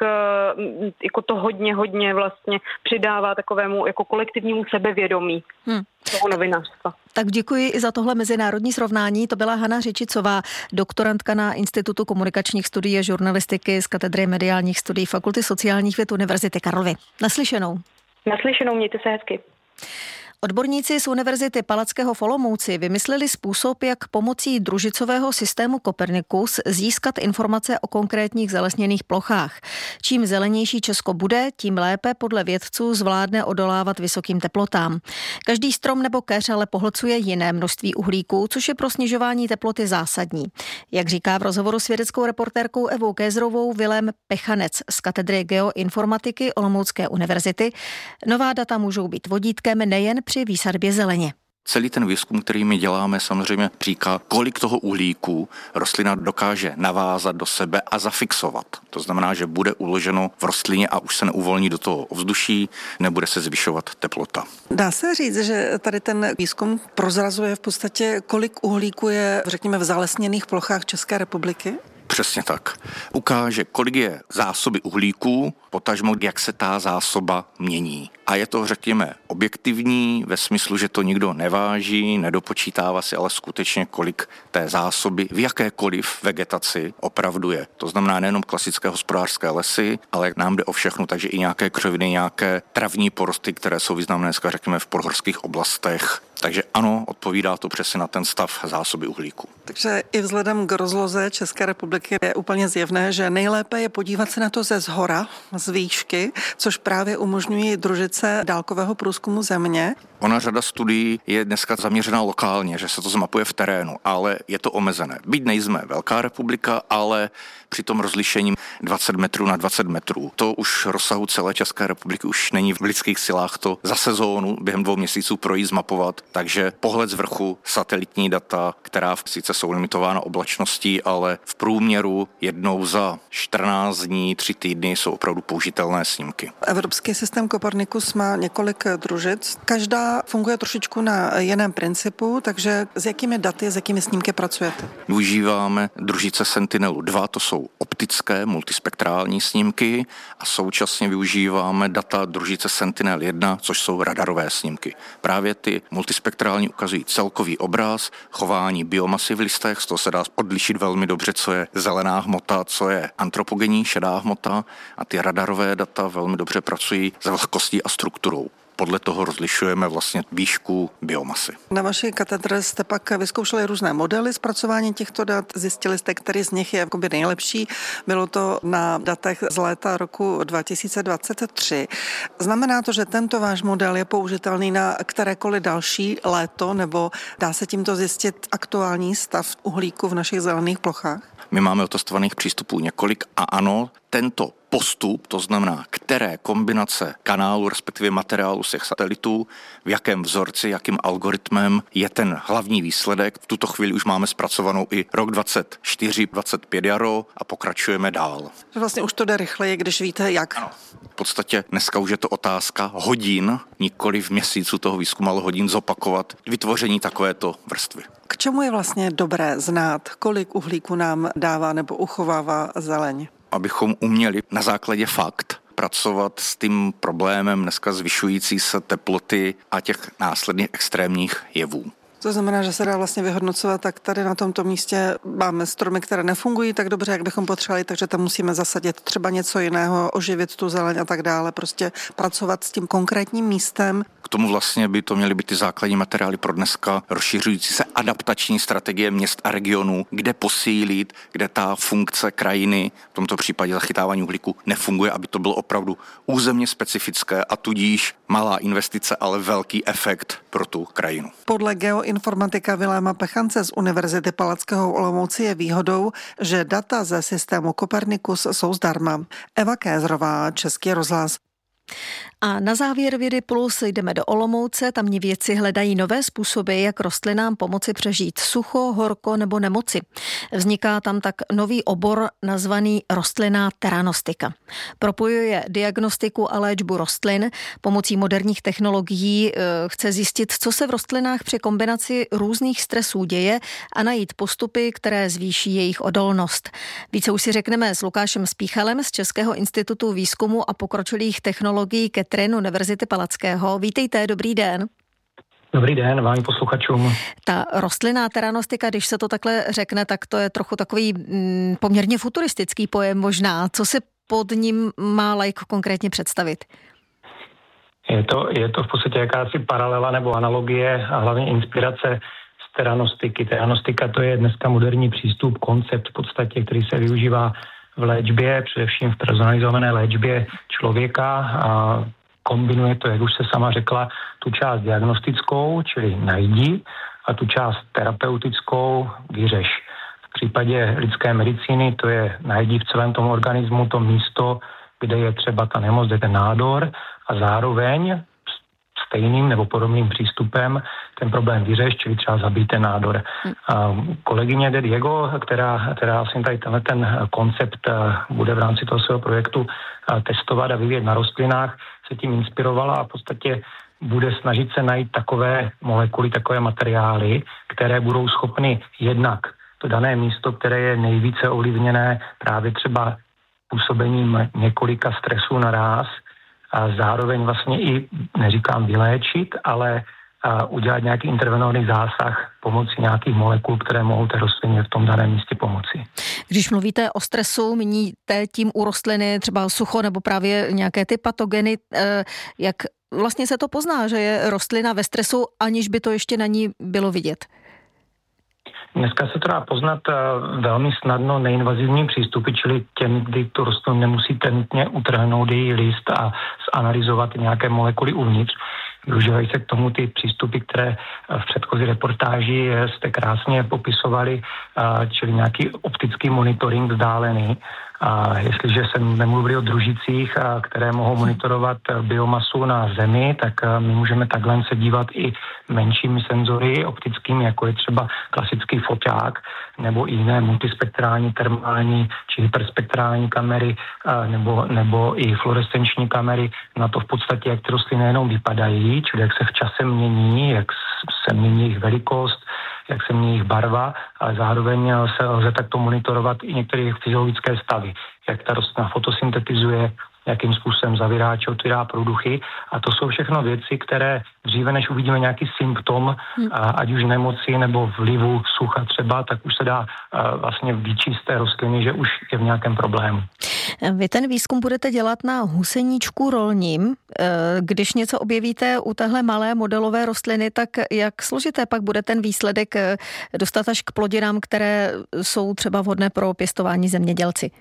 jako to hodně vlastně přidává takovému jako kolektivnímu sebevědomí toho novinářstva. Tak děkuji i za tohle mezinárodní srovnání. To byla Hana Řičicová, doktorantka na Institutu komunikačních studií a žurnalistiky z katedry mediálních studií Fakulty sociálních věd Univerzity Karlovy. Naslyšenou. Naslyšenou, mějte se hezky. Odborníci z Univerzity Palackého v Olomouci vymysleli způsob, jak pomocí družicového systému Copernicus získat informace o konkrétních zalesněných plochách. Čím zelenější Česko bude, tím lépe podle vědců zvládne odolávat vysokým teplotám. Každý strom nebo keř ale pohlcuje jiné množství uhlíků, což je pro snižování teploty zásadní. Jak říká v rozhovoru s vědeckou reportérkou Evou Kézrovou Vilém Pechanec z katedry geoinformatiky Olomoucké univerzity, nová data můžou být vodítkem nejen při výsadbě zeleně. Celý ten výzkum, který my děláme, samozřejmě říká, kolik toho uhlíku rostlina dokáže navázat do sebe a zafixovat. To znamená, že bude uloženo v rostlině a už se neuvolní do toho ovzduší, nebude se zvyšovat teplota. Dá se říct, že tady ten výzkum prozrazuje v podstatě, kolik uhlíku je, řekněme, v zalesněných plochách České republiky? Přesně tak. Ukáže, kolik je zásoby uhlíků, potažmo, jak se ta zásoba mění. A je to, řekněme, objektivní ve smyslu, že to nikdo neváží, nedopočítává si, ale skutečně kolik té zásoby v jakékoliv vegetaci opravdu je. To znamená nejenom klasické hospodářské lesy, ale nám jde o všechno, takže i nějaké křoviny, nějaké travní porosty, které jsou významné dneska, řekněme, v podhorských oblastech, Takže ano, odpovídá to přesně na ten stav zásoby uhlíku. Takže i vzhledem k rozloze České republiky je úplně zjevné, že nejlépe je podívat se na to ze zhora, z výšky, což právě umožňují družice dálkového průzkumu země. Ona řada studií je dneska zaměřená lokálně, že se to zmapuje v terénu, ale je to omezené. Byť nejsme velká republika, ale při tom rozlišení 20 metrů na 20 metrů. To už rozsahu celé České republiky už není v lidských silách to za sezónu během 2 měsíců projít, zmapovat. Takže pohled z vrchu, satelitní data, která sice jsou limitována oblačností, ale v průměru jednou za 14 dní, 3 týdny jsou opravdu použitelné snímky. Evropský systém Copernicus má několik družic. Každá funguje trošičku na jiném principu, takže s jakými daty, s jakými snímky pracujete? Využíváme družice Sentinelu-2, to jsou optické multispektrální snímky a současně využíváme data družice Sentinel-1, což jsou radarové snímky. Právě ty multispektrální ukazují celkový obraz, chování biomasy v listech, z toho se dá odlišit velmi dobře, co je zelená hmota, co je antropogenní šedá hmota a ty radarové data velmi dobře pracují s vlhkostí a strukturou. Podle toho rozlišujeme vlastně výšku biomasy. Na vaší katedře jste pak vyzkoušeli různé modely zpracování těchto dat. Zjistili jste, který z nich je nejlepší. Bylo to na datech z léta roku 2023. Znamená to, že tento váš model je použitelný na kterékoliv další léto, nebo dá se tímto zjistit aktuální stav uhlíku v našich zelených plochách? My máme otestovaných přístupů několik a ano, tento postup, to znamená, které kombinace kanálu, respektive materiálu z těch satelitů, v jakém vzorci, jakým algoritmem je ten hlavní výsledek. V tuto chvíli už máme zpracovanou i rok 24, 25 jaro a pokračujeme dál. Vlastně už to jde rychleji, když víte jak. Ano. V podstatě dneska už je to otázka hodin, nikoli v měsícu toho výzkumu, ale hodin zopakovat vytvoření takovéto vrstvy. K čemu je vlastně dobré znát, kolik uhlíku nám dává nebo uchovává zeleň? Abychom uměli na základě fakt pracovat s tím problémem dneska zvyšující se teploty a těch následných extrémních jevů. To znamená, že se dá vlastně vyhodnocovat, tak tady na tomto místě máme stromy, které nefungují tak dobře, jak bychom potřebovali, takže tam musíme zasadit třeba něco jiného, oživit tu zeleň a tak dále, prostě pracovat s tím konkrétním místem. K tomu vlastně by to měly být ty základní materiály pro dneska rozšiřující se adaptační strategie měst a regionů, kde posílit, kde ta funkce krajiny, v tomto případě zachytávání uhlíku, nefunguje, aby to bylo opravdu územně specifické a tudíž malá investice, ale velký efekt pro tu krajinu. Podle geoinformatika Viléma Pechance z Univerzity Palackého v Olomouci je výhodou, že data ze systému Copernicus jsou zdarma. Eva Kézrová, Český rozhlas. A na závěr Vědy Plus jdeme do Olomouce, tamní vědci hledají nové způsoby, jak rostlinám pomoci přežít sucho, horko nebo nemoci. Vzniká tam tak nový obor nazvaný rostlinná teranostika. Propojuje diagnostiku a léčbu rostlin. Pomocí moderních technologií chce zjistit, co se v rostlinách při kombinaci různých stresů děje a najít postupy, které zvýší jejich odolnost. Více už si řekneme s Lukášem Spíchalem z Českého institutu výzkumu a pokročilých technologií Ketrin Univerzity Palackého. Vítejte, dobrý den. Dobrý den vám posluchačům. Ta rostlinná teranostika, když se to takhle řekne, tak to je trochu takový poměrně futuristický pojem možná. Co si pod ním má laik konkrétně představit? Je to v podstatě jakási paralela nebo analogie a hlavně inspirace z teranostiky. Teranostika to je dneska moderní přístup, koncept v podstatě, který se využívá v léčbě, především v personalizované léčbě člověka a kombinuje to, jak už se sama řekla, tu část diagnostickou, čili najdi, a tu část terapeutickou, vyřeš. V případě lidské medicíny to je najdi v celém tom organismu to místo, kde je třeba ta nemoc, kde je ten nádor a zároveň stejným nebo podobným přístupem ten problém vyřeš, čili třeba zabít ten nádor. Kolegyně de Diego, která vlastně tady ten koncept bude v rámci toho svého projektu testovat a vyvíjet na rostlinách, se tím inspirovala a v podstatě bude snažit se najít takové molekuly, takové materiály, které budou schopny jednak to dané místo, které je nejvíce ovlivněné právě třeba působením několika stresů naráz, a zároveň vlastně i, neříkám vyléčit, ale udělat nějaký intervenovaný zásah pomocí nějakých molekul, které mohou té rostlině v tom daném místě pomoci. Když mluvíte o stresu, míníte tím u rostliny třeba sucho nebo právě nějaké ty patogeny, jak vlastně se to pozná, že je rostlina ve stresu, aniž by to ještě na ní bylo vidět? Dneska se to dá poznat velmi snadno neinvazivním přístupy, čili těm, kdy tu rostlinu nemusíte nutně utrhnout její list a zanalyzovat nějaké molekuly uvnitř. Využívají se k tomu ty přístupy, které v předchozí reportáži jste krásně popisovali, čili nějaký optický monitoring vzdálený. A jestliže se nemluvili o družicích, které mohou monitorovat biomasu na Zemi, tak my můžeme takhle se dívat i menšími senzory optickými, jako je třeba klasický foťák, nebo i jiné multispektrální, termální či hyperspektrální kamery, nebo i fluorescenční kamery na to v podstatě, jak ty rostliny jenom vypadají, čili jak se v čase mění, jak se mění jejich velikost, jak se mění jejich barva, ale zároveň se lze takto monitorovat i některé fyziologické stavy, jak ta rostlina fotosyntetizuje, jakým způsobem zavírá či otvírá průduchy. A to jsou všechno věci, které dříve, než uvidíme nějaký symptom, ať už nemoci nebo vlivu sucha třeba, tak už se dá vlastně vyčíst té rostliny, že už je v nějakém problému. Vy ten výzkum budete dělat na huseníčku rolním. Když něco objevíte u téhle malé modelové rostliny, tak jak složité pak bude ten výsledek dostat až k plodinám, které jsou třeba vhodné pro pěstování zemědělci?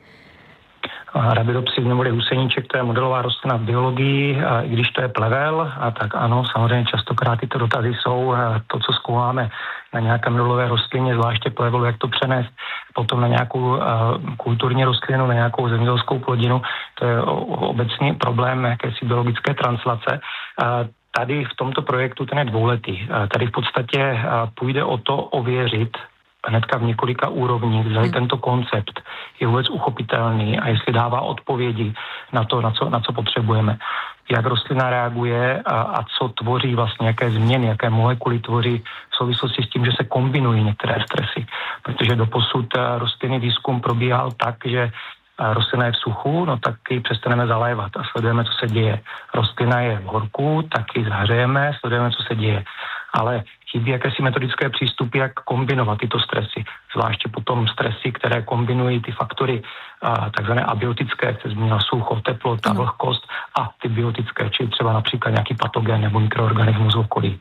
Arabidopsis neboli huseníček, to je modelová rostlina v biologii, a i když to je plevel, a tak ano, samozřejmě častokrát tyto dotazy jsou to, co zkoumáme na nějaké modelové rostlině, zvláště plevelu, jak to přenést potom na nějakou kulturní rostlinu, na nějakou zemědělskou plodinu. To je obecný problém jakési biologické translace. Tady v tomto projektu ten je dvouletý. Tady v podstatě půjde o to ověřit hnedka v několika úrovních, zda tento koncept je vůbec uchopitelný a jestli dává odpovědi na to, na co potřebujeme. Jak rostlina reaguje a co tvoří vlastně, jaké změny, jaké molekuly tvoří v souvislosti s tím, že se kombinují některé stresy. Protože doposud rostlinný výzkum probíhal tak, že rostlina je v suchu, no tak ji přestaneme zalévat a sledujeme, co se děje. Rostlina je v horku, tak ji zahřejeme, sledujeme, co se děje. Ale chybí jakési metodické přístupy, jak kombinovat tyto stresy. Zvláště potom stresy, které kombinují ty faktory takzvané abiotické, jak se zmínila sucho, teplota, vlhkost a ty biotické, čili třeba například nějaký patogen nebo mikroorganismus v okolí.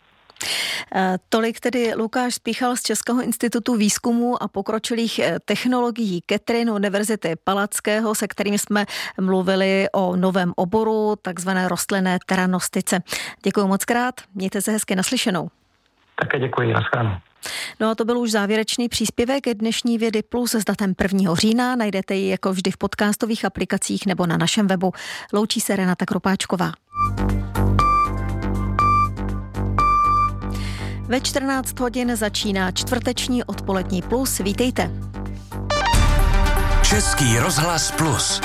Tolik tedy Lukáš Spíchal z Českého institutu výzkumu a pokročilých technologií Catherine Univerzity Palackého, se kterým jsme mluvili o novém oboru, takzvané rostlinné teranostice. Děkuji moc krát, mějte se hezky, naslyšenou. Také děkuji, nashledanou. No a to byl už závěrečný příspěvek dnešní Vědy Plus s datem 1. října. Najdete ji jako vždy v podcastových aplikacích nebo na našem webu. Loučí se Renata Kropáčková. Ve 14 hodin začíná čtvrteční odpolední Plus. Vítejte. Český rozhlas Plus.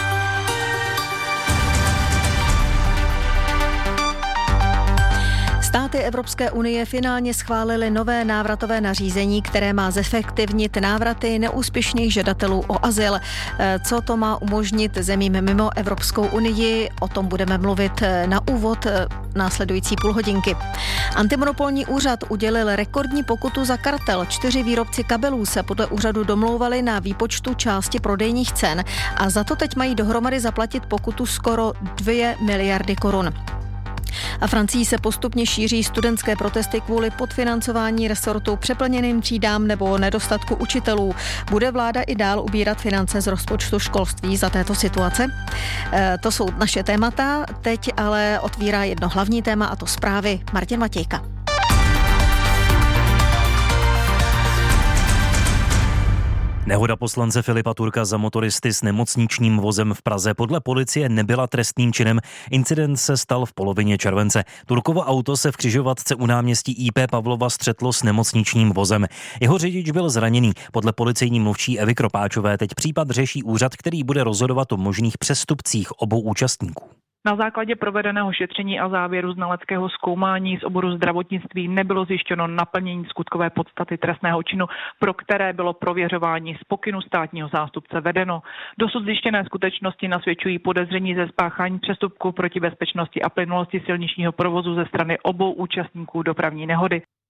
Státy Evropské unie finálně schválily nové návratové nařízení, které má zefektivnit návraty neúspěšných žadatelů o azyl. Co to má umožnit zemím mimo Evropskou unii? O tom budeme mluvit na úvod následující půlhodinky. Antimonopolní úřad udělil rekordní pokutu za kartel. 4 výrobci kabelů se podle úřadu domlouvali na výpočtu části prodejních cen a za to teď mají dohromady zaplatit pokutu skoro 2 miliardy korun. A Francii se postupně šíří studentské protesty kvůli podfinancování resortu, přeplněným třídám nebo nedostatku učitelů. Bude vláda i dál ubírat finance z rozpočtu školství za této situace? To jsou naše témata, teď ale otvírá jedno hlavní téma, a to zprávy Martin Matějka. Nehoda poslance Filipa Turka za motoristy s nemocničním vozem v Praze podle policie nebyla trestným činem. Incident se stal v polovině července. Turkovo auto se v křižovatce u náměstí IP Pavlova střetlo s nemocničním vozem. Jeho řidič byl zraněný. Podle policejní mluvčí Evy Kropáčové teď případ řeší úřad, který bude rozhodovat o možných přestupcích obou účastníků. Na základě provedeného šetření a závěru znaleckého zkoumání z oboru zdravotnictví nebylo zjištěno naplnění skutkové podstaty trestného činu, pro které bylo prověřování z pokynu státního zástupce vedeno. Dosud zjištěné skutečnosti nasvědčují podezření ze spáchání přestupku proti bezpečnosti a plynulosti silničního provozu ze strany obou účastníků dopravní nehody.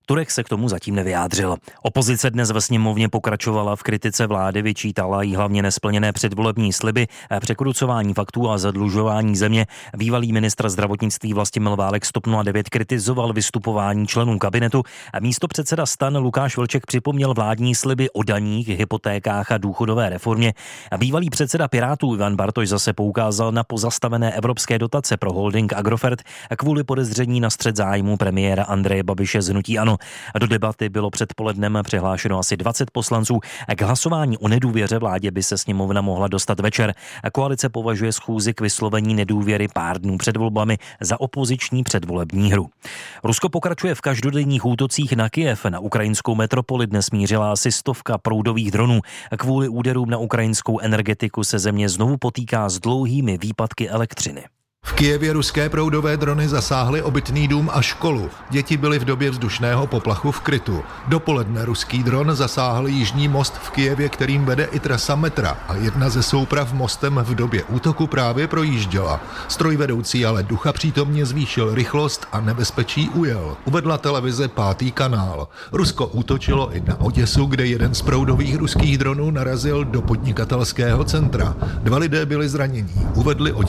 Turek se k tomu zatím nevyjádřil. Opozice dnes ve sněmovně pokračovala v kritice vlády, vyčítala jí hlavně nesplněné předvolební sliby, překrucování faktů a zadlužování země. Bývalý ministr zdravotnictví Vlastimil Válek z TOP 09 kritizoval vystupování členů kabinetu a místopředseda STAN Lukáš Vlček připomněl vládní sliby o daních, hypotékách a důchodové reformě. A bývalý předseda Pirátů Ivan Bartoš zase poukázal na pozastavené evropské dotace pro holding Agrofert kvůli podezření na střet zájmů premiéra Andreje Babiše z hnutí ANO. Do debaty bylo předpolednem přihlášeno asi 20 poslanců. K hlasování o nedůvěře vládě by se sněmovna mohla dostat večer. Koalice považuje schůzi k vyslovení nedůvěry pár dnů před volbami za opoziční předvolební hru. Rusko pokračuje v každodenních útocích na Kyjev. Na ukrajinskou metropoli dnes mířila asi 100 proudových dronů. Kvůli úderům na ukrajinskou energetiku se země znovu potýká s dlouhými výpadky elektřiny. V Kyjevě ruské proudové drony zasáhly obytný dům a školu. Děti byly v době vzdušného poplachu v krytu. Dopoledne ruský dron zasáhl jižní most v Kyjevě, kterým vede i trasa metra, a jedna ze souprav mostem v době útoku právě projížděla. Strojvedoucí ale ducha přítomně zvýšil rychlost a nebezpečí ujel. Uvedla televize 5. kanál. Rusko útočilo i na Oděsu, kde jeden z proudových ruských dronů narazil do podnikatelského centra. 2 lidé byli zranění, uvedli